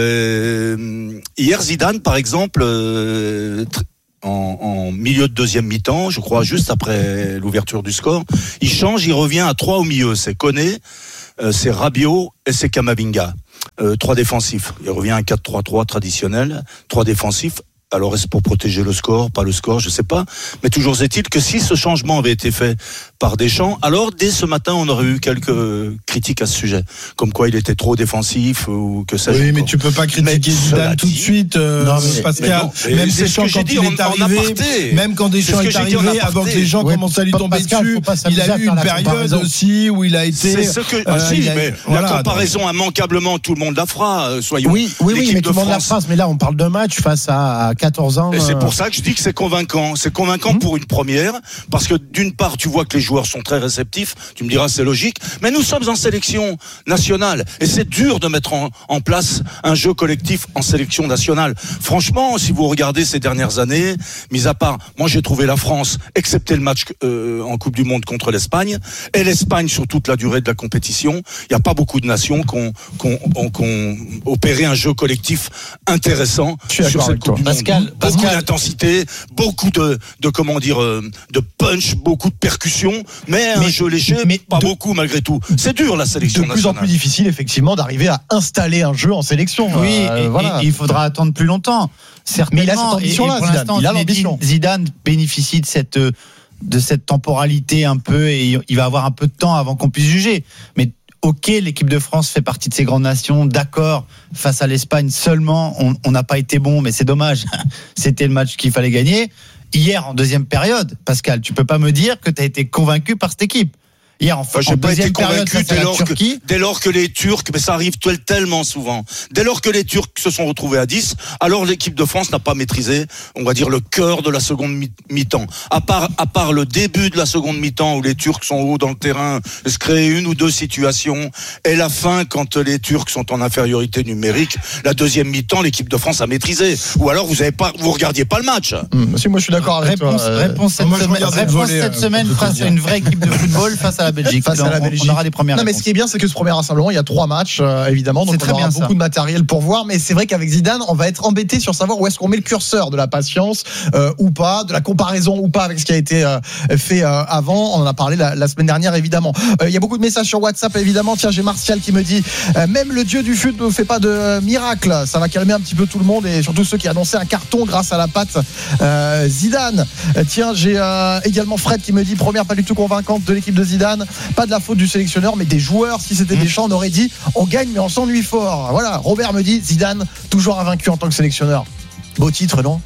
Euh, hier, Zidane, par exemple, euh, en, en milieu de deuxième mi-temps, je crois, juste après l'ouverture du score, il change, il revient à trois au milieu. C'est Koné, euh, c'est Rabiot et c'est Kamavinga. Euh, trois défensifs. Il revient à un quatre trois trois traditionnel, trois défensifs. Alors est-ce pour protéger le score, pas le score, je sais pas. Mais toujours est-il que si ce changement avait été fait par Deschamps, alors dès ce matin on aurait eu quelques critiques à ce sujet, comme quoi il était trop défensif ou que ça. Oui, mais tu peux pas critiquer Zidane tout de suite, euh, non, mais, Pascal. Mais non, même Deschamps quand il est arrivé, même quand Deschamps est arrivé, avant que les gens commencent à lui tomber dessus, il a eu une période aussi où il a été. C'est ce que. Si, mais la comparaison immanquablement, tout le monde la fera. Soyons. Oui, oui, oui, mais tout le monde la fera. Mais là, on parle d'un match face à quatorze ans. Et c'est pour ça que je dis que c'est convaincant. C'est convaincant mmh. pour une première, parce que d'une part, tu vois que les joueurs sont très réceptifs. Tu me diras, c'est logique. Mais nous sommes en sélection nationale. Et c'est dur de mettre en, en place un jeu collectif en sélection nationale. Franchement, si vous regardez ces dernières années, mis à part, moi j'ai trouvé la France, excepté le match euh, en Coupe du Monde contre l'Espagne, et l'Espagne sur toute la durée de la compétition, il n'y a pas beaucoup de nations qui ont, qui ont, qui ont opéré un jeu collectif intéressant sur cette Coupe du Pascal, Monde. Beaucoup Pascal. d'intensité, beaucoup de, de comment dire, de punch, beaucoup de percussion, mais, mais un jeu léger, mais pas de, beaucoup malgré tout. C'est dur la sélection nationale. De plus en plus difficile effectivement d'arriver à installer un jeu en sélection. Oui, euh, et, voilà. et, et il faudra attendre plus longtemps. Certainement. Mais il a cette ambition-là, Zidane. Il a l'ambition. Zidane bénéficie de cette de cette temporalité un peu, et il va avoir un peu de temps avant qu'on puisse juger. Mais ok, l'équipe de France fait partie de ces grandes nations, d'accord, face à l'Espagne seulement, on n'a pas été bon, mais c'est dommage, c'était le match qu'il fallait gagner. Hier, en deuxième période, Pascal, tu peux pas me dire que tu as été convaincu par cette équipe. Hier, en, enfin, en pas deuxième été période, face dès, lors que, dès lors que les Turcs, mais ça arrive tellement souvent, dès lors que les Turcs se sont retrouvés à dix, alors l'équipe de France n'a pas maîtrisé, on va dire, le cœur de la seconde mi-temps. À part, à part le début de la seconde mi-temps où les Turcs sont hauts dans le terrain, se créent une ou deux situations, et la fin, quand les Turcs sont en infériorité numérique, la deuxième mi-temps, l'équipe de France a maîtrisé. Ou alors vous avez pas, vous regardiez pas le match. Mmh, si, moi je suis d'accord avec réponse, toi. Euh, réponse cette moi, semaine, réponse voler, cette euh, semaine face à une vraie équipe de football face à la Belgique. Face à la Belgique. On aura des premières non, mais réponses. ce qui est bien, c'est que ce premier rassemblement, il y a trois matchs, euh, évidemment. Donc, on aura beaucoup ça. de matériel pour voir. Mais c'est vrai qu'avec Zidane, on va être embêté sur savoir où est-ce qu'on met le curseur de la patience euh, ou pas, de la comparaison ou pas avec ce qui a été euh, fait euh, avant. On en a parlé la, la semaine dernière, évidemment. Euh, il y a beaucoup de messages sur WhatsApp, évidemment. Tiens, j'ai Martial qui me dit euh, même le dieu du foot ne fait pas de euh, miracle. Ça va calmer un petit peu tout le monde et surtout ceux qui annonçaient un carton grâce à la patte euh, Zidane. Euh, tiens, j'ai euh, également Fred qui me dit première pas du tout convaincante de l'équipe de Zidane. Pas de la faute du sélectionneur, mais des joueurs. Si c'était Deschamps, on aurait dit on gagne mais on s'ennuie fort. Voilà, Robert me dit Zidane toujours invaincu en tant que sélectionneur. Beau titre, non?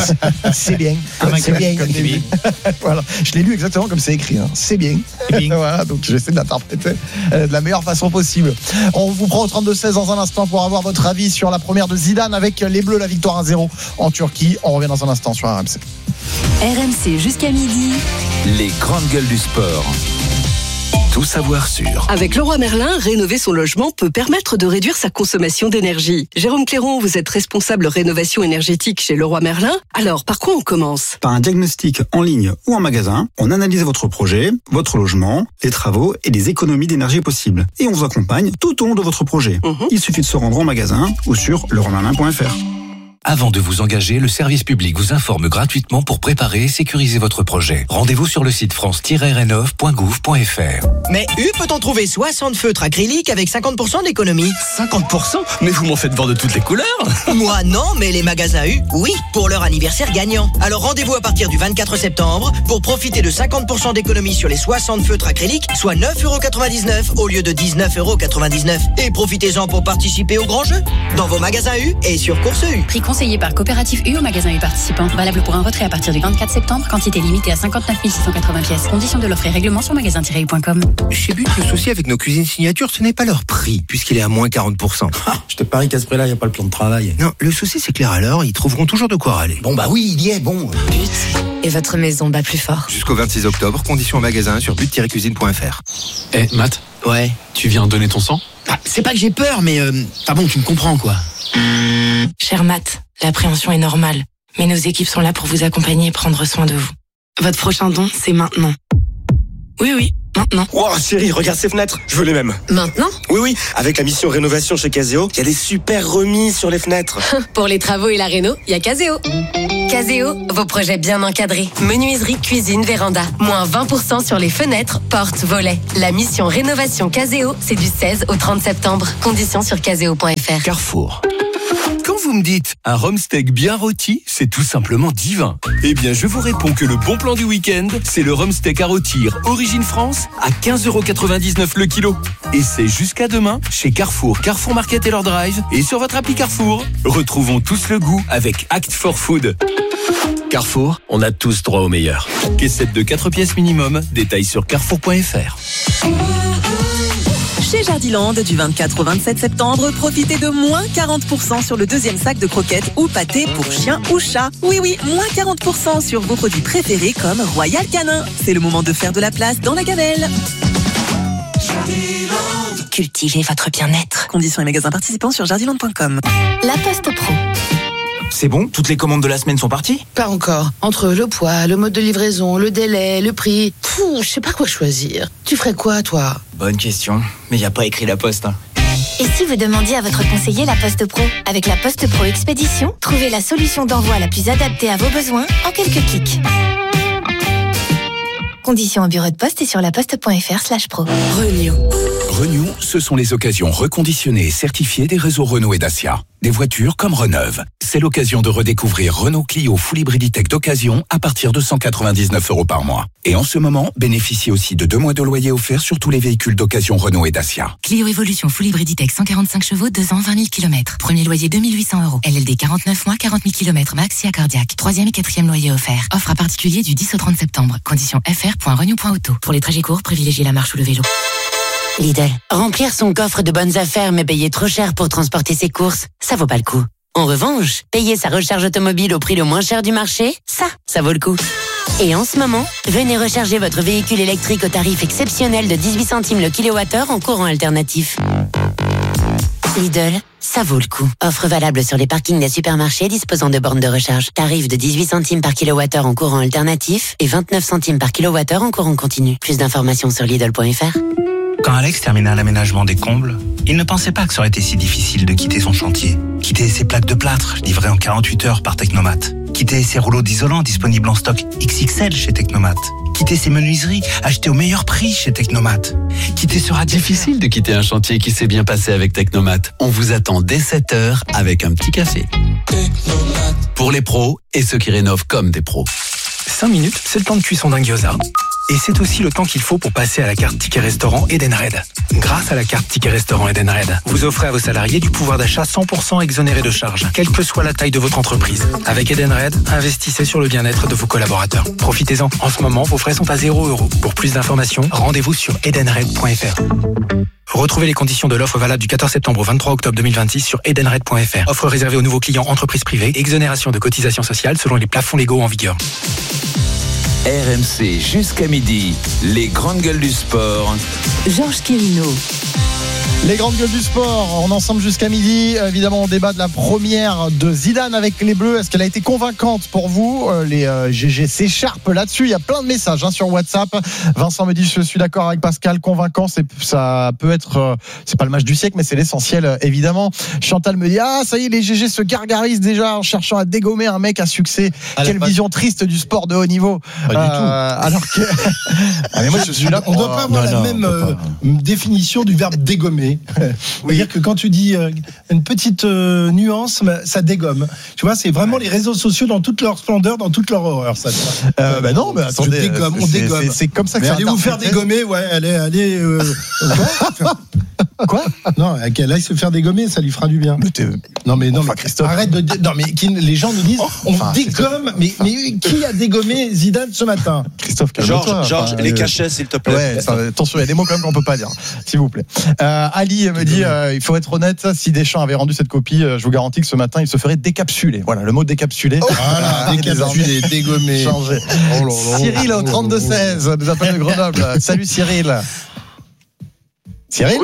C'est bien. C'est bien. Voilà. Je l'ai lu exactement comme c'est écrit. Hein. C'est bien. bien. Voilà, donc j'essaie de l'interpréter de la meilleure façon possible. On vous prend au trente-deux seize dans un instant pour avoir votre avis sur la première de Zidane avec les Bleus, la victoire un zéro en Turquie. On revient dans un instant sur R M C. R M C jusqu'à midi. Les grandes gueules du sport. Tout savoir sur. Avec Leroy Merlin, rénover son logement peut permettre de réduire sa consommation d'énergie. Jérôme Cléron, vous êtes responsable rénovation énergétique chez Leroy Merlin. Alors, par quoi on commence? Par un diagnostic en ligne ou en magasin. On analyse votre projet, votre logement, les travaux et les économies d'énergie possibles. Et on vous accompagne tout au long de votre projet. Mmh. Il suffit de se rendre en magasin ou sur leroy merlin point f r. Avant de vous engager, le service public vous informe gratuitement pour préparer et sécuriser votre projet. Rendez-vous sur le site france tiret rénov point gouv point f r. Mais U peut-en trouver soixante feutres acryliques avec cinquante pour cent d'économie. cinquante pour cent? Mais vous m'en faites voir de toutes les couleurs. Moi non, mais les magasins U, oui, pour leur anniversaire gagnant. Alors rendez-vous à partir du vingt-quatre septembre pour profiter de cinquante pour cent d'économie sur les soixante feutres acryliques, soit neuf euros quatre-vingt-dix-neuf au lieu de dix-neuf euros quatre-vingt-dix-neuf. Et profitez-en pour participer au grand jeu dans vos magasins U et sur Course U. Prix conseillé par Coopérative U au magasin U participant. Valable pour un retrait à partir du vingt-quatre septembre. Quantité limitée à cinquante-neuf mille six cent quatre-vingts pièces. Conditions de l'offre et règlement sur magasin tiret u point com. Chez But, le souci avec nos cuisines signature, ce n'est pas leur prix, puisqu'il est à moins quarante pour cent. Ah, je te parie qu'à ce prix-là, il n'y a pas le plan de travail. Non, le souci c'est clair alors, ils trouveront toujours de quoi râler. Bon bah oui, il y est, bon. But. Et votre maison bat plus fort. Jusqu'au vingt-six octobre, conditions au magasin sur but tiret cuisine point f r. Eh, hey, Matt. Ouais. Tu viens donner ton sang? Ah, c'est pas que j'ai peur, mais euh, ah bon, tu me comprends quoi. Cher Matt, l'appréhension est normale, mais nos équipes sont là pour vous accompagner et prendre soin de vous. Votre prochain don, c'est maintenant. Oui, oui, maintenant. Wow, chérie, regarde ces fenêtres, je veux les mêmes. Maintenant? Oui, oui, avec la mission rénovation chez Caseo, il y a des super remises sur les fenêtres. Pour les travaux et la réno, il y a Caseo. Caseo, vos projets bien encadrés. Menuiserie, cuisine, véranda. Moins vingt pour cent sur les fenêtres, portes, volets. La mission rénovation Caseo, c'est du seize au trente septembre. Conditions sur caseo point f r. Carrefour. Quand vous me dites un rhum steak bien rôti, c'est tout simplement divin. Eh bien, je vous réponds que le bon plan du week-end, c'est le rhum steak à rôtir Origine France à quinze euros quatre-vingt-dix-neuf le kilo. Et c'est jusqu'à demain chez Carrefour, Carrefour Market et leur drive et sur votre appli Carrefour. Retrouvons tous le goût avec Act for Food. Carrefour, on a tous droit au meilleur. Caissette de quatre pièces minimum, détails sur carrefour point f r. Chez Jardiland, du vingt-quatre au vingt-sept septembre, profitez de moins quarante pour cent sur le deuxième sac de croquettes ou pâtés pour chien ou chat. Oui, oui, moins quarante pour cent sur vos produits préférés comme Royal Canin. C'est le moment de faire de la place dans la gamelle. Cultivez votre bien-être. Conditions et magasins participants sur jardiland point com. La Poste Pro. C'est bon? Toutes les commandes de la semaine sont parties? Pas encore. Entre le poids, le mode de livraison, le délai, le prix... Pouh, je sais pas quoi choisir. Tu ferais quoi, toi? Bonne question. Mais y a pas écrit la Poste, hein. Et si vous demandiez à votre conseiller la Poste Pro? Avec la Poste Pro Expédition, trouvez la solution d'envoi la plus adaptée à vos besoins en quelques clics. Conditions au bureau de poste et sur laposte point f r slash pro. Renew. Renew, ce sont les occasions reconditionnées et certifiées des réseaux Renault et Dacia. Des voitures comme Reneuve. C'est l'occasion de redécouvrir Renault Clio Full Hybriditech d'occasion à partir de cent quatre-vingt-dix-neuf euros par mois. Et en ce moment, bénéficiez aussi de deux mois de loyer offert sur tous les véhicules d'occasion Renault et Dacia. Clio Evolution Full Hybriditech cent quarante-cinq chevaux, deux ans, vingt mille kilomètres. Premier loyer deux mille huit cents euros. L L D quarante-neuf mois, quarante mille kilomètres max et à cardiaque. Troisième et quatrième loyer offert. Offre à particulier du dix au trente septembre. Conditions f r point renew point auto. Pour les trajets courts, privilégiez la marche ou le vélo. Lidl. Remplir son coffre de bonnes affaires mais payer trop cher pour transporter ses courses, ça vaut pas le coup. En revanche, payer sa recharge automobile au prix le moins cher du marché, ça, ça vaut le coup. Et en ce moment, venez recharger votre véhicule électrique au tarif exceptionnel de dix-huit centimes le kilowattheure en courant alternatif. Lidl, ça vaut le coup. Offre valable sur les parkings des supermarchés disposant de bornes de recharge. Tarif de dix-huit centimes par kilowattheure en courant alternatif et vingt-neuf centimes par kilowattheure en courant continu. Plus d'informations sur lidl point f r. Quand Alex termina l'aménagement des combles, il ne pensait pas que ça aurait été si difficile de quitter son chantier. Quitter ses plaques de plâtre, livrées en quarante-huit heures par Technomat. Quitter ses rouleaux d'isolant disponibles en stock X X L chez Technomat. Quitter ses menuiseries achetées au meilleur prix chez Technomat. Quitter ce radiateur. Difficile de quitter un chantier qui s'est bien passé avec Technomat. On vous attend dès sept heures avec un petit café. Technomat. Pour les pros et ceux qui rénovent comme des pros. cinq minutes, c'est le temps de cuisson d'un gyoza. Et c'est aussi le temps qu'il faut pour passer à la carte Ticket Restaurant Edenred. Grâce à la carte Ticket Restaurant Edenred, vous offrez à vos salariés du pouvoir d'achat cent pour cent exonéré de charges, quelle que soit la taille de votre entreprise. Avec Edenred, investissez sur le bien-être de vos collaborateurs. Profitez-en. En ce moment, vos frais sont à zéro euro. Pour plus d'informations, rendez-vous sur edenred point f r. Retrouvez les conditions de l'offre valable du quatorze septembre au vingt-trois octobre deux mille vingt-six sur edenred point f r. Offre réservée aux nouveaux clients entreprises privées. Exonération de cotisations sociales selon les plafonds légaux en vigueur. R M C jusqu'à midi, les grandes gueules du sport. Georges Quirino. Les grandes gueules du sport, on est ensemble jusqu'à midi. Évidemment, on débat de la première de Zidane avec les Bleus. Est-ce qu'elle a été convaincante pour vous? Les euh, G G s'écharpent là-dessus. Il y a plein de messages hein, sur WhatsApp. Vincent me dit je suis d'accord avec Pascal. Convaincant, c'est ça peut être, euh, c'est pas le match du siècle, mais c'est l'essentiel euh, évidemment. Chantal me dit ah ça y est, les G G se gargarisent déjà en cherchant à dégommer un mec à succès. Ah, Quelle vision pas... triste du sport de haut niveau. Pas euh, du tout. Alors que ah, mais moi je suis là. On ne doit pas avoir non, la non, même euh, définition du verbe dégommer. C'est-à-dire que quand tu dis euh, une petite euh, nuance, ça dégomme. Tu vois, c'est vraiment les réseaux sociaux dans toute leur splendeur, dans toute leur horreur. Ça. Euh, bah non, mais attendez, je dégomme, on c'est, dégomme. C'est, c'est comme ça que mais ça allez vous faire dégommer, ouais, allez, allez. Euh, Quoi Non, elle aille se faire dégommer, ça lui fera du bien. Mais t'es... Non mais non, enfin, mais Christophe. Arrête de. Dé... Non mais qui, les gens nous disent, on enfin, dégomme. Mais, mais qui a dégommé Zidane ce matin? Christophe, Georges, Georges, enfin, les cachets, s'il te plaît. Ouais, ça, attention, il y a des mots quand même qu'on peut pas dire, s'il vous plaît. Euh, Ali me dit, euh, il faut être honnête, si Deschamps avait rendu cette copie, euh, je vous garantis que ce matin, il se ferait décapsuler. Voilà, le mot décapsuler. Oh, voilà, décapsuler, dégommer. Changer. Oh là là. Cyril au trente-deux seize nous appelle de Grenoble. Salut Cyril. Cyril ?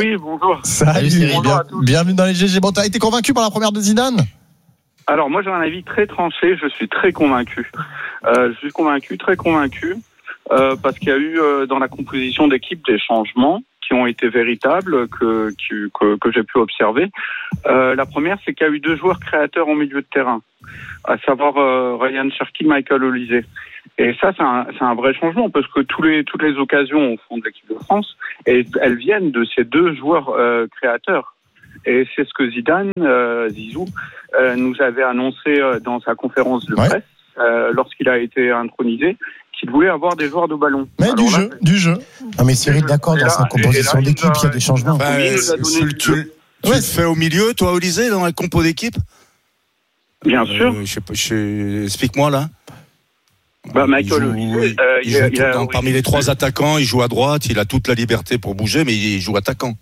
Oui, bonjour. Salut Cyril, bonjour à tous. Bienvenue dans les G G. Bon, t'as été convaincu par la première de Zidane ? Alors moi j'ai un avis très tranché, je suis très convaincu. Euh, je suis convaincu, très convaincu, euh, parce qu'il y a eu euh, dans la composition d'équipe des changements qui ont été véritables, que, que, que j'ai pu observer. Euh, la première, c'est qu'il y a eu deux joueurs créateurs en milieu de terrain, à savoir euh, Ryan Cherki, Michael Olise. Et ça, c'est un, c'est un vrai changement, parce que tous les, toutes les occasions au fond de l'équipe de France, et elles viennent de ces deux joueurs euh, créateurs. Et c'est ce que Zidane, euh, Zizou, euh, nous avait annoncé euh, dans sa conférence de presse, ouais. euh, lorsqu'il a été intronisé, qu'il voulait avoir des joueurs de ballon. Mais Alors du là, jeu, du jeu. Non mais Cyril, d'accord, dans sa composition là, d'équipe, il y a des changements. Enfin, oui, tu tu ouais. le fais au milieu, toi, Olise, dans la compo d'équipe ? Bien sûr. Euh, je sais pas, je... Explique-moi, là. Bah, Michael Olise, euh, il, il, il, il a, dans, parmi les trois attaquants, il joue à droite, il a toute la liberté pour bouger, mais il joue attaquant.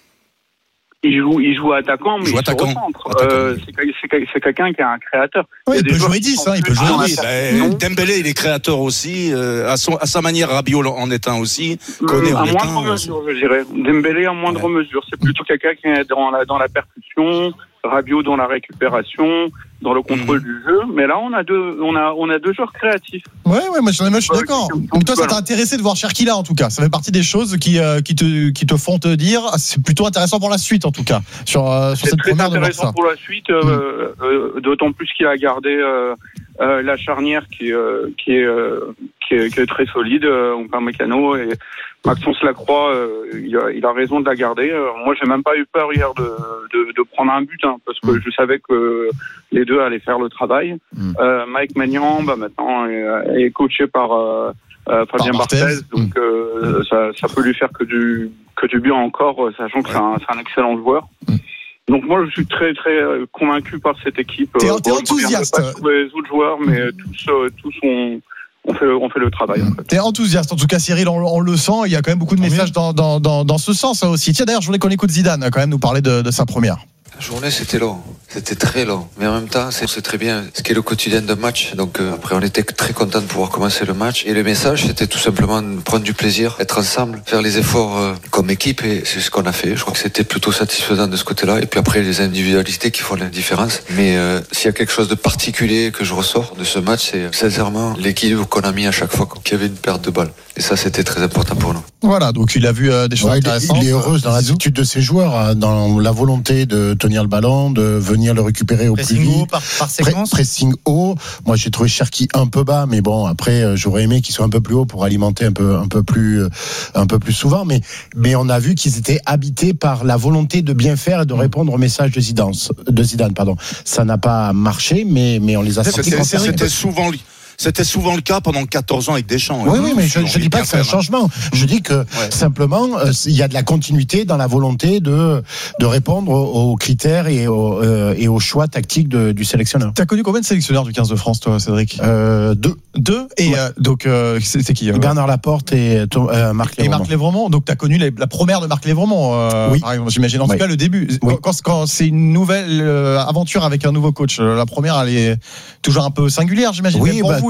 Il joue, il joue attaquant, mais il, il attaquant. se recentre. Euh, c'est, c'est, c'est quelqu'un qui est un créateur. Oui, il, il peut jouer dix, hein, il peut jouer dix. Ah, bah, Dembélé, il est créateur aussi. Euh, à, son, à sa manière, Rabiot en est un aussi. Koné euh, en est un. À moindre mesure, je dirais. Dembélé en moindre ouais. mesure. C'est plutôt quelqu'un qui est dans la, dans la percussion, Rabiot dans la récupération, dans le contrôle mmh. du jeu. Mais là, on a deux, on a, on a deux joueurs créatifs. Ouais, ouais, moi, je, moi, je suis d'accord. Donc toi, ça t'a intéressé de voir Cherki là, en tout cas. Ça fait partie des choses qui, euh, qui te, qui te font te dire, c'est plutôt intéressant pour la suite, en tout cas, sur, euh, sur c'est cette très première de voir ça. intéressant pour la suite, euh, mmh. euh, d'autant plus qu'il a gardé euh, euh, la charnière qui, euh, qui est, euh, qui est, qui est très solide, euh, Upamecano et Maxence Lacroix, euh, il, a, il a raison de la garder. Euh, moi, j'ai même pas eu peur hier de, de, de prendre un but, hein, parce que mmh. je savais que les deux allaient faire le travail. Mmh. Euh, Mike Maignan, bah, maintenant, est, est coaché par euh, euh, Fabien Barthez, donc euh, mmh. ça, ça peut lui faire que du, que du bien encore, sachant que ouais. c'est, un, c'est un excellent joueur. Mmh. Donc moi, je suis très très convaincu par cette équipe. T'es, euh, t'es bon, enthousiaste. Pas sur les autres joueurs, mais mmh. tous, euh, tous ont... On fait, on fait le travail. En fait. T'es enthousiaste, en tout cas, Cyril, on, on le sent. Il y a quand même beaucoup de messages dans, dans, dans, dans ce sens aussi. Tiens, d'ailleurs, je voulais qu'on écoute Zidane quand même nous parler de, de sa première. La journée, c'était long. C'était très long. Mais en même temps, c'est, c'est très bien ce qu'est le quotidien d'un match. Donc euh, après, on était très content de pouvoir commencer le match. Et le message, c'était tout simplement de prendre du plaisir, être ensemble, faire les efforts euh, comme équipe. Et c'est ce qu'on a fait. Je crois que c'était plutôt satisfaisant de ce côté-là. Et puis après, les individualités qui font la différence. Mais euh, s'il y a quelque chose de particulier que je ressors de ce match, c'est sincèrement l'équilibre qu'on a mis à chaque fois qu'il y avait une perte de balle. Et ça, c'était très important pour nous. Voilà, donc il a vu euh, des choses ouais, intéressantes. Il est heureux dans l'attitude de ses joueurs, dans la volonté de tenir le ballon, de venir le récupérer au pressing plus vite. Haut, par, par séquence. Pré- pressing haut. Moi, j'ai trouvé Cherki un peu bas, mais bon, après, j'aurais aimé qu'il soit un peu plus haut pour alimenter un peu, un peu plus, un peu plus souvent. Mais, mais on a vu qu'ils étaient habités par la volonté de bien faire et de répondre au message de Zidane. De Zidane, pardon. Ça n'a pas marché, mais, mais on les a sentis concernés. C'était souvent C'était souvent le cas pendant quatorze ans avec Deschamps. Oui, oui, mais je ne dis pas que c'est un changement. Je dis que ouais. simplement, il euh, y a de la continuité dans la volonté de, de répondre aux, aux critères et aux, euh, et aux choix tactiques de, du sélectionneur. Tu as connu combien de sélectionneurs du quinze de France, toi, Cédric ? euh, Deux. Deux Et ouais. euh, donc, euh, c'est, c'est qui euh, Bernard Laporte et euh, Marc Lévremont. Et Marc Lévremont. Donc, tu as connu les, la première de Marc Lévremont, euh, oui. par exemple, j'imagine. En oui. tout cas, le début. Oui. Quand, quand c'est une nouvelle euh, aventure avec un nouveau coach, la première, elle est toujours un peu singulière, j'imagine. Oui, bah, vous,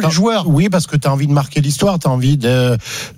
les joueurs. Oui, parce que tu as envie de marquer l'histoire, tu as envie de,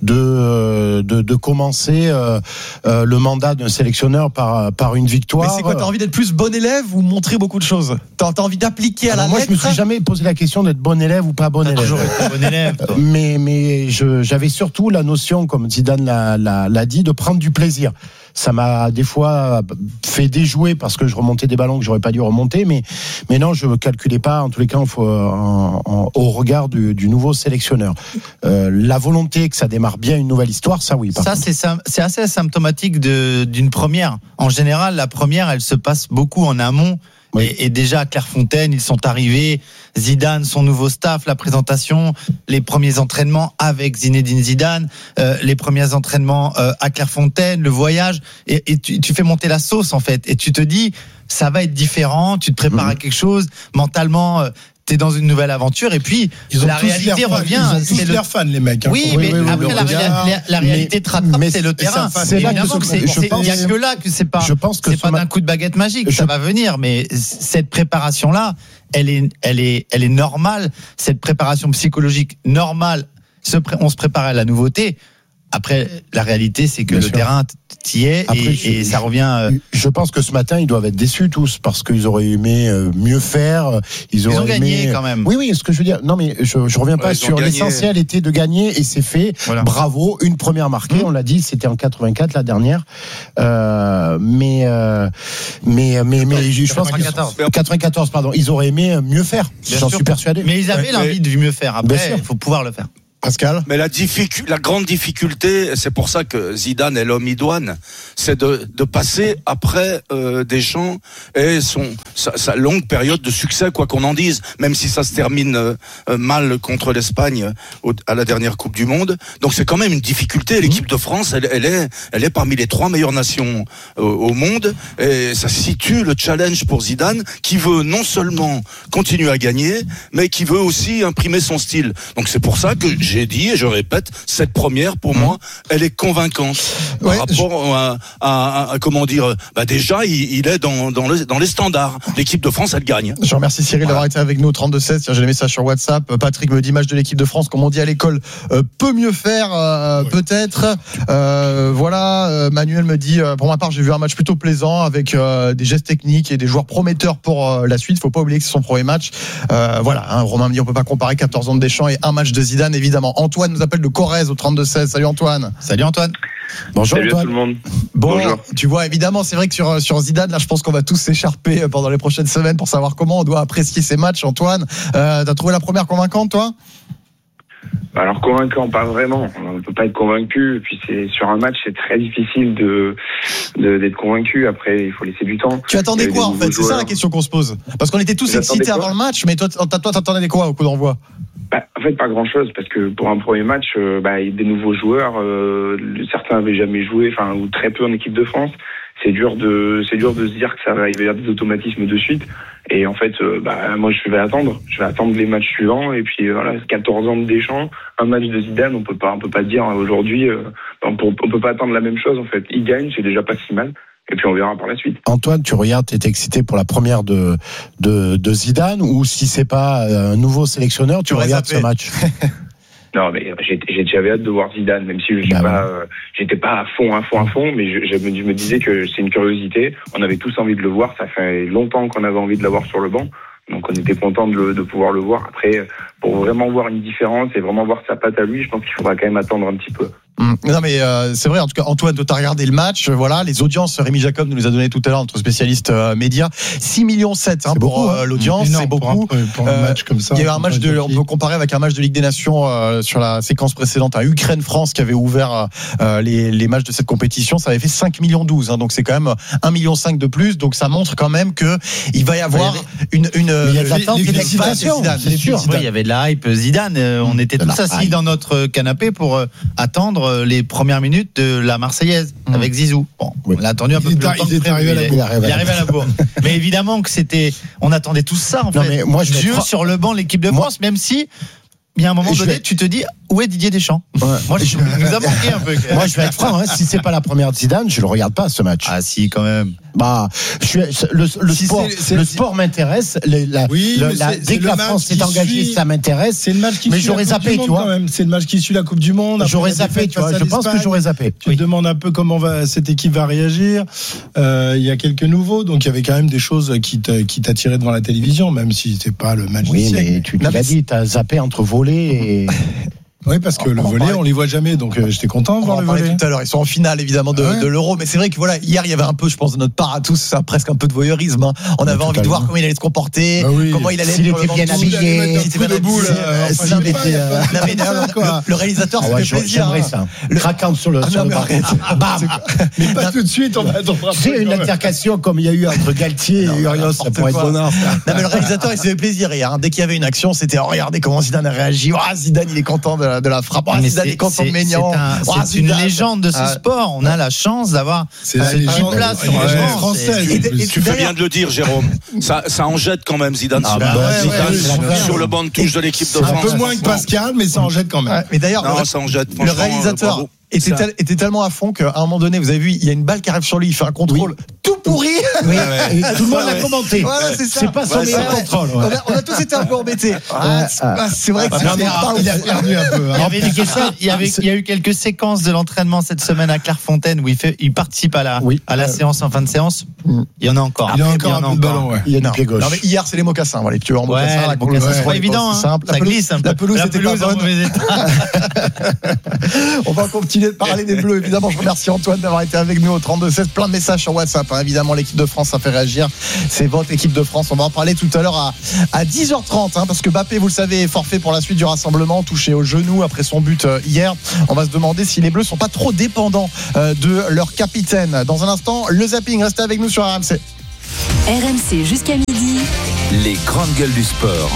de, de, de commencer euh, euh, le mandat d'un sélectionneur par, par une victoire. Mais c'est quoi, tu as envie d'être plus bon élève ou montrer beaucoup de choses? Tu as envie d'appliquer à la moi, lettre? Moi, je me suis jamais posé la question d'être bon élève ou pas bon élève. Toujours été bon élève. mais mais je, j'avais surtout la notion, comme Zidane l'a, l'a, l'a dit, de prendre du plaisir. Ça m'a des fois fait déjouer parce que je remontais des ballons que j'aurais pas dû remonter, mais mais non, je calculais pas. En tous les cas, il faut en, en, au regard du, du nouveau sélectionneur, euh, la volonté que ça démarre bien une nouvelle histoire, ça oui. Ça c'est c'est assez symptomatique de d'une première. En général, la première, elle se passe beaucoup en amont. Oui. Et, et déjà à Clairefontaine, ils sont arrivés. Zidane, son nouveau staff, la présentation, les premiers entraînements avec Zinedine Zidane, euh, les premiers entraînements euh, à Clairefontaine, le voyage, et, et tu, tu fais monter la sauce en fait. Et tu te dis, ça va être différent. Tu te prépares mmh. à quelque chose mentalement. Euh, T'es dans une nouvelle aventure et puis la réalité revient. Ils ont tous le... leurs fans, les mecs. Hein. Oui, oui, mais oui, oui, après oui, la, regard, la, la réalité te rattrape, c'est le terrain. C'est là évidemment que c'est, je c'est, pense, il y a que là que c'est pas, je pense que c'est pas d'un coup de baguette magique, je... ça va venir. Mais cette préparation là, elle est, elle est, elle est normale. Cette préparation psychologique normale. On se prépare à la nouveauté. Après, la réalité, c'est que Bien le sûr. terrain, t'y es Après, et, je, et ça revient. Je pense que ce matin, ils doivent être déçus tous parce qu'ils auraient aimé mieux faire. Ils, ils ont aimé... gagné quand même. Oui, oui, ce que je veux dire. Non, mais je, je reviens pas ouais, sur l'essentiel était de gagner et c'est fait. Voilà. Bravo, une première marquée. Mmh. On l'a dit, c'était en quatre-vingt-quatre la dernière. Euh, mais, euh, mais, mais, mais, je pense que quatre-vingt-quatorze, pardon. Ils auraient aimé mieux faire. Bien J'en sûr. suis persuadé. Mais ils avaient ouais, l'envie mais... de mieux faire. Après, il faut pouvoir le faire. Pascal. Mais la, difficu- la grande difficulté, c'est pour ça que Zidane est l'homme idoine, c'est de, de passer après euh, Deschamps et son, sa, sa longue période de succès, quoi qu'on en dise, même si ça se termine euh, mal contre l'Espagne au, à la dernière Coupe du Monde. Donc c'est quand même une difficulté. L'équipe de France, elle, elle, est, elle est parmi les trois meilleures nations euh, au monde et ça situe le challenge pour Zidane qui veut non seulement continuer à gagner, mais qui veut aussi imprimer son style. Donc c'est pour ça que j'ai J'ai dit et je répète, cette première pour mmh. moi, elle est convaincante ouais, par rapport je... à, à, à comment dire. Bah déjà, il, il est dans, dans, le, dans les standards. L'équipe de France, elle gagne. Je remercie Cyril voilà. d'avoir été avec nous au trente-deux seize. J'ai les messages sur WhatsApp. Patrick me dit match de l'équipe de France, comme on dit à l'école, euh, peut mieux faire, euh, ouais. peut-être. Euh, voilà. Euh, Manuel me dit, euh, pour ma part, j'ai vu un match plutôt plaisant avec euh, des gestes techniques et des joueurs prometteurs pour euh, la suite. Il faut pas oublier que c'est son premier match. Euh, voilà. Hein, Romain me dit, on peut pas comparer quatorze ans de Deschamps et un match de Zidane, évidemment. Antoine nous appelle de Corrèze au trente-deux seize. Salut Antoine. Salut Antoine. Bonjour Salut Antoine. à tout le monde. Bon, Bonjour. Tu vois, évidemment, c'est vrai que sur, sur Zidane, là, je pense qu'on va tous s'écharper pendant les prochaines semaines pour savoir comment on doit apprécier ces matchs. Antoine, euh, t'as trouvé la première convaincante, toi ? Alors convaincant, pas vraiment. On ne peut pas être convaincu. Puis c'est sur un match, c'est très difficile de, de d'être convaincu. Après, il faut laisser du temps. Tu attendais quoi en fait ? C'est ça la question qu'on se pose. Parce qu'on était tous J'attendais excités quoi avant le match, mais toi, toi, t'attendais quoi au coup d'envoi ? Bah, en fait, pas grand-chose, parce que pour un premier match, euh, bah, il y a des nouveaux joueurs. Euh, certains n'avaient jamais joué, enfin ou très peu en équipe de France. C'est dur de, c'est dur de se dire que ça va, il va y avoir des automatismes de suite. Et en fait, euh, bah, moi, je vais attendre. Je vais attendre les matchs suivants. Et puis, voilà, quatorze ans de Deschamps, un match de Zidane, on peut pas, on peut pas dire aujourd'hui, euh, on, peut, on peut pas attendre la même chose, en fait. Il gagne, c'est déjà pas si mal. Et puis on verra par la suite. Antoine, tu regardes, tu étais excité pour la première de, de, de Zidane, ou si c'est pas un nouveau sélectionneur, tu, tu regardes ce match? Non, mais j'avais hâte de voir Zidane, même si je suis bah pas, ouais. euh, j'étais pas à fond, à fond, à fond, mais je, je, je me disais que c'est une curiosité. On avait tous envie de le voir. Ça fait longtemps qu'on avait envie de l'avoir sur le banc. Donc on était content de, de pouvoir le voir. Après, pour vraiment voir une différence et vraiment voir sa patte à lui, je pense qu'il faudra quand même attendre un petit peu. Mmh. Non mais euh, c'est vrai, en tout cas Antoine, tu as regardé le match, voilà, les audiences, Rémi Jacob nous les a donné tout à l'heure, notre spécialiste euh, média, six virgule sept millions hein, pour beaucoup, euh, l'audience, c'est beaucoup. Pour un, pour un match comme ça. Il y a eu un match de, on peut comparer avec un match de Ligue des Nations euh, sur la séquence précédente, à Ukraine-France qui avait ouvert euh, les, les matchs de cette compétition, ça avait fait cinq virgule douze millions, hein, donc c'est quand même un virgule cinq million de plus, donc ça montre quand même que il va y avoir ouais, une une il y a de l'attente, une excitation, c'est sûr. Oui, il y avait de la hype Zidane, euh, on était tous assis dans notre canapé pour euh, attendre les premières minutes de la Marseillaise mmh. avec Zizou. Bon, oui. on l'a attendu un peu il plus longtemps. Il est arrivé à la bourre. Il est arrivé à la bourre. Mais évidemment que c'était, on attendait tout ça en non, fait. Mais moi, je Dieu être... sur le banc l'équipe de France, moi... même si il y a un moment donné, vais... tu te dis où est Didier Deschamps? Ouais. Moi, je nous a manqué un peu. Moi, je vais être franc. Hein, si c'est pas la première de Zidane, je le regarde pas ce match. Ah si, quand même. Bah, je suis, le, le Si sport, c'est- c'est- le sport m'intéresse. Le, la, Oui, le- mais la- c'est- dès c'est que le la match France qui s'est engagée, suit- ça m'intéresse. C'est le match qui Mais suit j'aurais la Coupe zappé, du tu Monde, vois. quand même. C'est le match qui suit la Coupe du Monde. Après J'aurais la zappé, défaite tu vois. face à Je pense que l'Espagne. j'aurais zappé. Tu te demandes un peu comment va, cette équipe va réagir. Euh, Il y a quelques nouveaux, donc il y avait quand même des choses qui te- qui t'attiraient devant la télévision, même si c'est pas le match. Oui, du mais siècle. tu l'as dit, t'as zappé entre voler et. Oui, parce que le On en volet, parlait. on les voit jamais, donc euh, j'étais content de On voir va en le parler volet. tout à l'heure. Ils sont en finale évidemment de, Ouais. de l'Euro, mais c'est vrai que voilà, hier il y avait un peu, je pense, de notre part à tous, ça, presque un peu de voyeurisme. Hein. On Ouais, avait envie de voir totalement. comment il allait se comporter, Bah oui. comment il allait S'il être était bien sur le banc. habillé, S'il était coup bien de boule, habillé, euh, euh, enfin, s'il il est pas- était, il a euh, pas- non, mais, il a pas euh, ça, quoi. le, le réalisateur, Ah ça ouais, fait j'aurais- plaisir. j'aimerais hein. ça. Craquant sur le. Ah sur non, le mais banc. arrête. Bam. Mais pas tout de suite, on va attendre un Tu sais, peu, une quand même. altercation comme il y a eu entre Galtier et Urios, ça pourrait être quoi. bonheur. Non mais le réalisateur il s'est fait plaisir hier. hein. Dès qu'il y avait une action, c'était oh, regardez comment Zidane a réagi. Oh, Zidane il est content de la, de la frappe. Oh, Mais Zidane c'est- est content de c'est- Maignan. c'est un- Oh, c'est une Zidane. légende de ce Ah. sport. On a la chance d'avoir C'est la cette légende place ouais, sur le ouais, banc. française. Et- en plus. et- Tu fais d'ailleurs- bien de le dire, Jérôme. Ça, ça en jette quand même, Zidane. Ah sur, bah le- ouais, Zidane ouais, sur- ouais. sur le banc de touche de l'équipe de Un France. peu moins que Pascal, mais ça en jette quand même. Ouais, mais d'ailleurs, Non, le- ça en jette. le franchement, euh, réalisateur bravo. était, Ça- tel- était tellement à fond qu'à un moment donné, vous avez vu, il y a une balle qui arrive sur lui, il fait un contrôle tout pourri. Oui, ouais. et tout le monde Ouais, l'a ouais. commenté. Voilà, c'est ça. C'est pas son Ouais, meilleur c'est vrai. contrôle. ouais. On a, on a tous été un peu embêtés. Ah, c'est ah, c'est vrai que Ah, c'est non, mais pas il a ouf. perdu un peu. Il y, avait des questions- il, y avait, il y a eu quelques séquences de l'entraînement cette semaine à Clairefontaine où il, fait, il participe à la, Oui. à la Euh, séance en fin de séance. Il y en a encore. Il a Après, encore il y en un peu de ballon, ouais. Il y a du Non. pied gauche. Non, mais hier, c'est les mocassins. Voilà, les pieds en Ouais, mocassins. les la mocassins, couleur, c'est pas c'est évident, aussi hein. simple. Ça La pelouse- glisse un peu. La pelouse La était pelouse pas en bonne. mauvais état. On va continuer de parler des Bleus. Évidemment, je remercie Antoine d'avoir été avec nous au trente-deux seize. Plein de messages sur WhatsApp. hein. Évidemment, l'équipe de France, ça fait réagir. C'est votre équipe de France. On va en parler tout à l'heure à, à dix heures trente. Hein, parce que Mbappé, vous le savez, est forfait pour la suite du rassemblement, touché au genou après son but euh, hier. On va se demander si les Bleus sont pas trop dépendants euh, de leur capitaine. Dans un instant, le zapping. Restez avec nous sur R M C. R M C jusqu'à midi. Les grandes gueules du sport.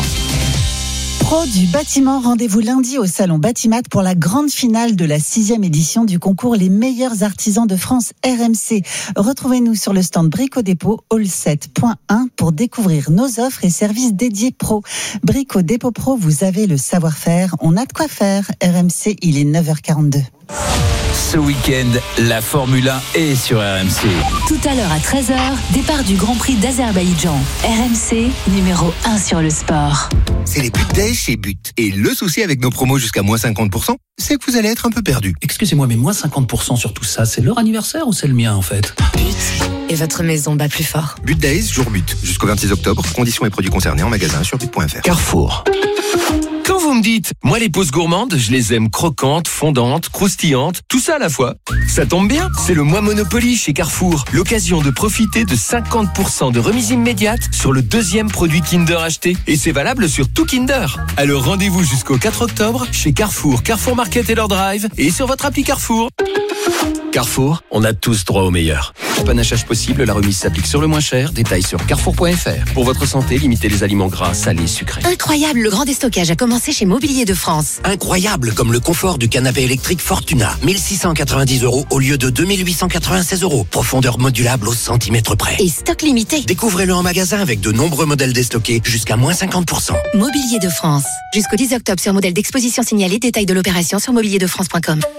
Pro du bâtiment, rendez-vous lundi au salon Batimat pour la grande finale de la sixième édition du concours Les meilleurs artisans de France R M C. Retrouvez-nous sur le stand Brico Dépôt Hall sept point un pour découvrir nos offres et services dédiés pro. Brico Dépôt Pro, vous avez le savoir-faire, on a de quoi faire. R M C, il est neuf heures quarante-deux. Ce week-end, la Formule un est sur R M C. Tout à l'heure à treize heures, départ du Grand Prix d'Azerbaïdjan. R M C, numéro un sur le sport. C'est les But Days chez But. Et le souci avec nos promos jusqu'à moins cinquante pour cent, c'est que vous allez être un peu perdu. Excusez-moi, mais moins cinquante pour cent sur tout ça, c'est leur anniversaire ou c'est le mien en fait? Et votre maison bat plus fort. But Days, jour but. Jusqu'au vingt-six octobre, conditions et produits concernés en magasin sur but point f r. Carrefour. Quand vous me dites, moi les pauses gourmandes, je les aime croquantes, fondantes, croustillantes, tout ça à la fois. Ça tombe bien, c'est le mois Monopoly chez Carrefour. L'occasion de profiter de cinquante pour cent de remise immédiate sur le deuxième produit Kinder acheté. Et c'est valable sur tout Kinder. Alors rendez-vous jusqu'au quatre octobre chez Carrefour, Carrefour Market et leur drive et sur votre appli Carrefour. Carrefour, on a tous droit au meilleur. Panachage possible, la remise s'applique sur le moins cher. Détails sur carrefour point f r. Pour votre santé, limitez les aliments gras, salés, sucrés. Incroyable, le grand déstockage a commencé chez Mobilier de France. Incroyable comme le confort du canapé électrique Fortuna. mille six cent quatre-vingt-dix euros au lieu de deux mille huit cent quatre-vingt-seize euros. Profondeur modulable au centimètre près. Et stock limité. Découvrez-le en magasin avec de nombreux modèles déstockés jusqu'à moins cinquante pour cent. Mobilier de France. Jusqu'au dix octobre sur modèle d'exposition signalé. Détail de l'opération sur mobilier de france point com.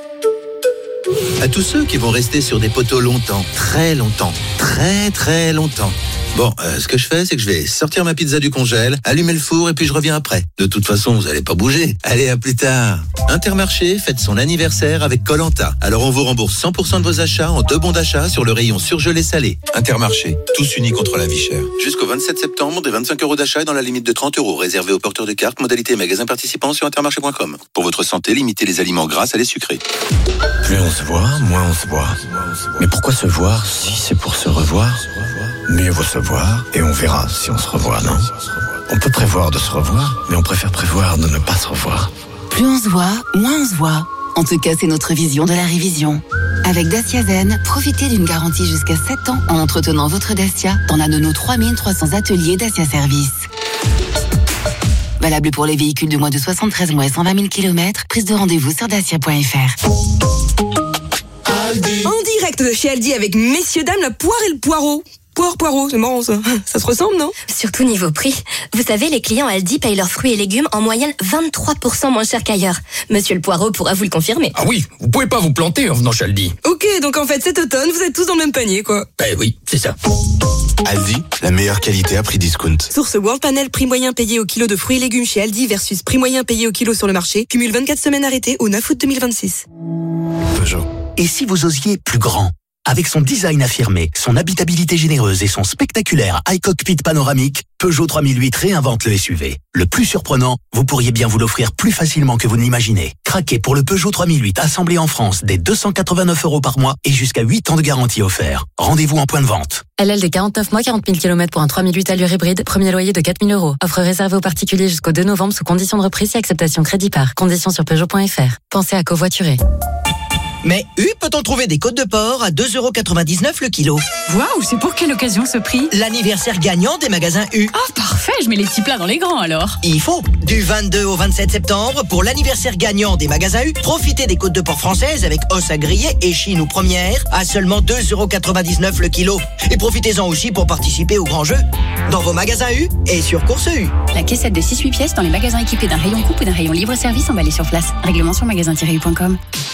À tous ceux qui vont rester sur des poteaux longtemps, très longtemps, très très longtemps. Bon, euh, ce que je fais, c'est que je vais sortir ma pizza du congèle, allumer le four et puis je reviens après. De toute façon, vous allez pas bouger. Allez, à plus tard. Intermarché fête son anniversaire avec Koh-Lanta. Alors on vous rembourse cent pour cent de vos achats en deux bons d'achat sur le rayon surgelé salé. Intermarché, tous unis contre la vie chère. Jusqu'au vingt-sept septembre, des vingt-cinq euros d'achat et dans la limite de trente euros, réservé aux porteurs de cartes, modalité magasin participant sur intermarché point com. Pour votre santé, limitez les aliments gras à les sucrés. Plus on se voit, moins on se voit. Mais pourquoi se voir si c'est pour se revoir? Mieux vaut se voir et on verra si on se revoit, non? On peut prévoir de se revoir, mais on préfère prévoir de ne pas se revoir. Plus on se voit, moins on se voit. En tout cas, c'est notre vision de la révision. Avec Dacia Zen, profitez d'une garantie jusqu'à sept ans en entretenant votre Dacia dans l'un de nos trois mille trois cents ateliers Dacia Service. Valable pour les véhicules de moins de soixante-treize mois et cent vingt mille kilomètres. Prise de rendez-vous sur dacia point f r. En direct de chez Aldi avec messieurs dames la poire et le poireau. Poire, poireau, c'est marrant ça. Ça se ressemble, non? Surtout niveau prix. Vous savez, les clients Aldi payent leurs fruits et légumes en moyenne vingt-trois pour cent moins cher qu'ailleurs. Monsieur le Poireau pourra vous le confirmer. Ah oui, vous pouvez pas vous planter en venant chez Aldi. Ok, donc en fait cet automne, vous êtes tous dans le même panier, quoi. Ben oui, c'est ça. Aldi, la meilleure qualité à prix discount. Source World Panel, prix moyen payé au kilo de fruits et légumes chez Aldi versus prix moyen payé au kilo sur le marché. Cumule vingt-quatre semaines arrêtées au neuf août deux mille vingt-six. Peugeot. Et si vous osiez plus grand? Avec son design affirmé, son habitabilité généreuse et son spectaculaire iCockpit panoramique, Peugeot trois mille huit réinvente le S U V. Le plus surprenant, vous pourriez bien vous l'offrir plus facilement que vous ne l'imaginez. Craquez pour le Peugeot trois mille huit assemblé en France dès deux cent quatre-vingt-neuf euros par mois et jusqu'à huit ans de garantie offert. Rendez-vous en point de vente. L L de quarante-neuf mois, quarante mille kilomètres pour un trois mille huit allure hybride, premier loyer de quatre mille euros. Offre réservée aux particuliers jusqu'au deux novembre sous conditions de reprise et acceptation crédit par. Conditions sur Peugeot point F R. Pensez à covoiturer. Mais U peut-on trouver des côtes de porc à deux euros quatre-vingt-dix-neuf le kilo. Waouh, c'est pour quelle occasion ce prix? L'anniversaire gagnant des magasins U. Ah, oh, parfait, je mets les petits plats dans les grands alors. Il faut. Du vingt-deux au vingt-sept septembre, pour l'anniversaire gagnant des magasins U, profitez des côtes de porc françaises avec os à griller, échine ou première à seulement deux euros quatre-vingt-dix-neuf le kilo. Et profitez-en aussi pour participer au grand jeu dans vos magasins U et sur Course U. La caissette de six huit pièces dans les magasins équipés d'un rayon coupe ou d'un rayon libre-service emballé sur place. Règlement sur magasin tiret u point com.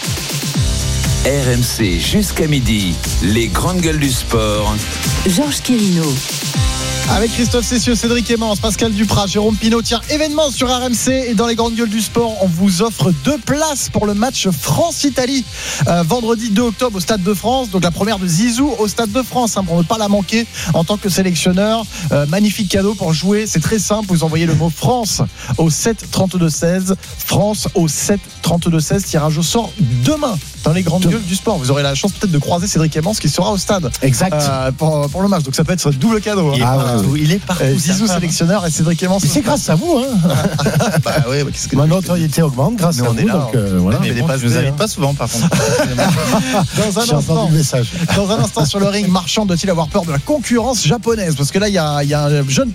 R M C jusqu'à midi, les grandes gueules du sport. Georges Quirino. Avec Christophe Cessieux, Cédric Emmence, Pascal Duprat, Jérôme Pinault. Tiens, événement sur R M C et dans les grandes gueules du sport, on vous offre deux places pour le match France-Italie. Euh, vendredi deux octobre au Stade de France. Donc la première de Zizou au Stade de France, hein, pour ne pas la manquer en tant que sélectionneur. Euh, magnifique cadeau pour jouer. C'est très simple. Vous envoyez le mot France au sept trente-deux seize. France au sept trente-deux seize. Tirage au sort demain dans les grandes gueules du sport. Vous aurez la chance peut-être de croiser Cédric Emmence qui sera au stade. Exact. Euh, pour, pour le match. Donc ça peut être double cadeau. Il est hein. partout. Il est partout. Euh, Zizou sélectionneur et Cédric Emmence. C'est grâce à vous, hein. Bah ouais, bah, qu'est-ce que ma notoriété augmente grâce Nous, à on vous. est là, Donc, euh, voilà. Mais, mais bon, je vous invite pas souvent, par contre. Dans un J'ai entendu instant, le message. dans un instant sur le ring, Marchand doit-il avoir peur de la concurrence japonaise? Parce que là, il y a, il y a un jeune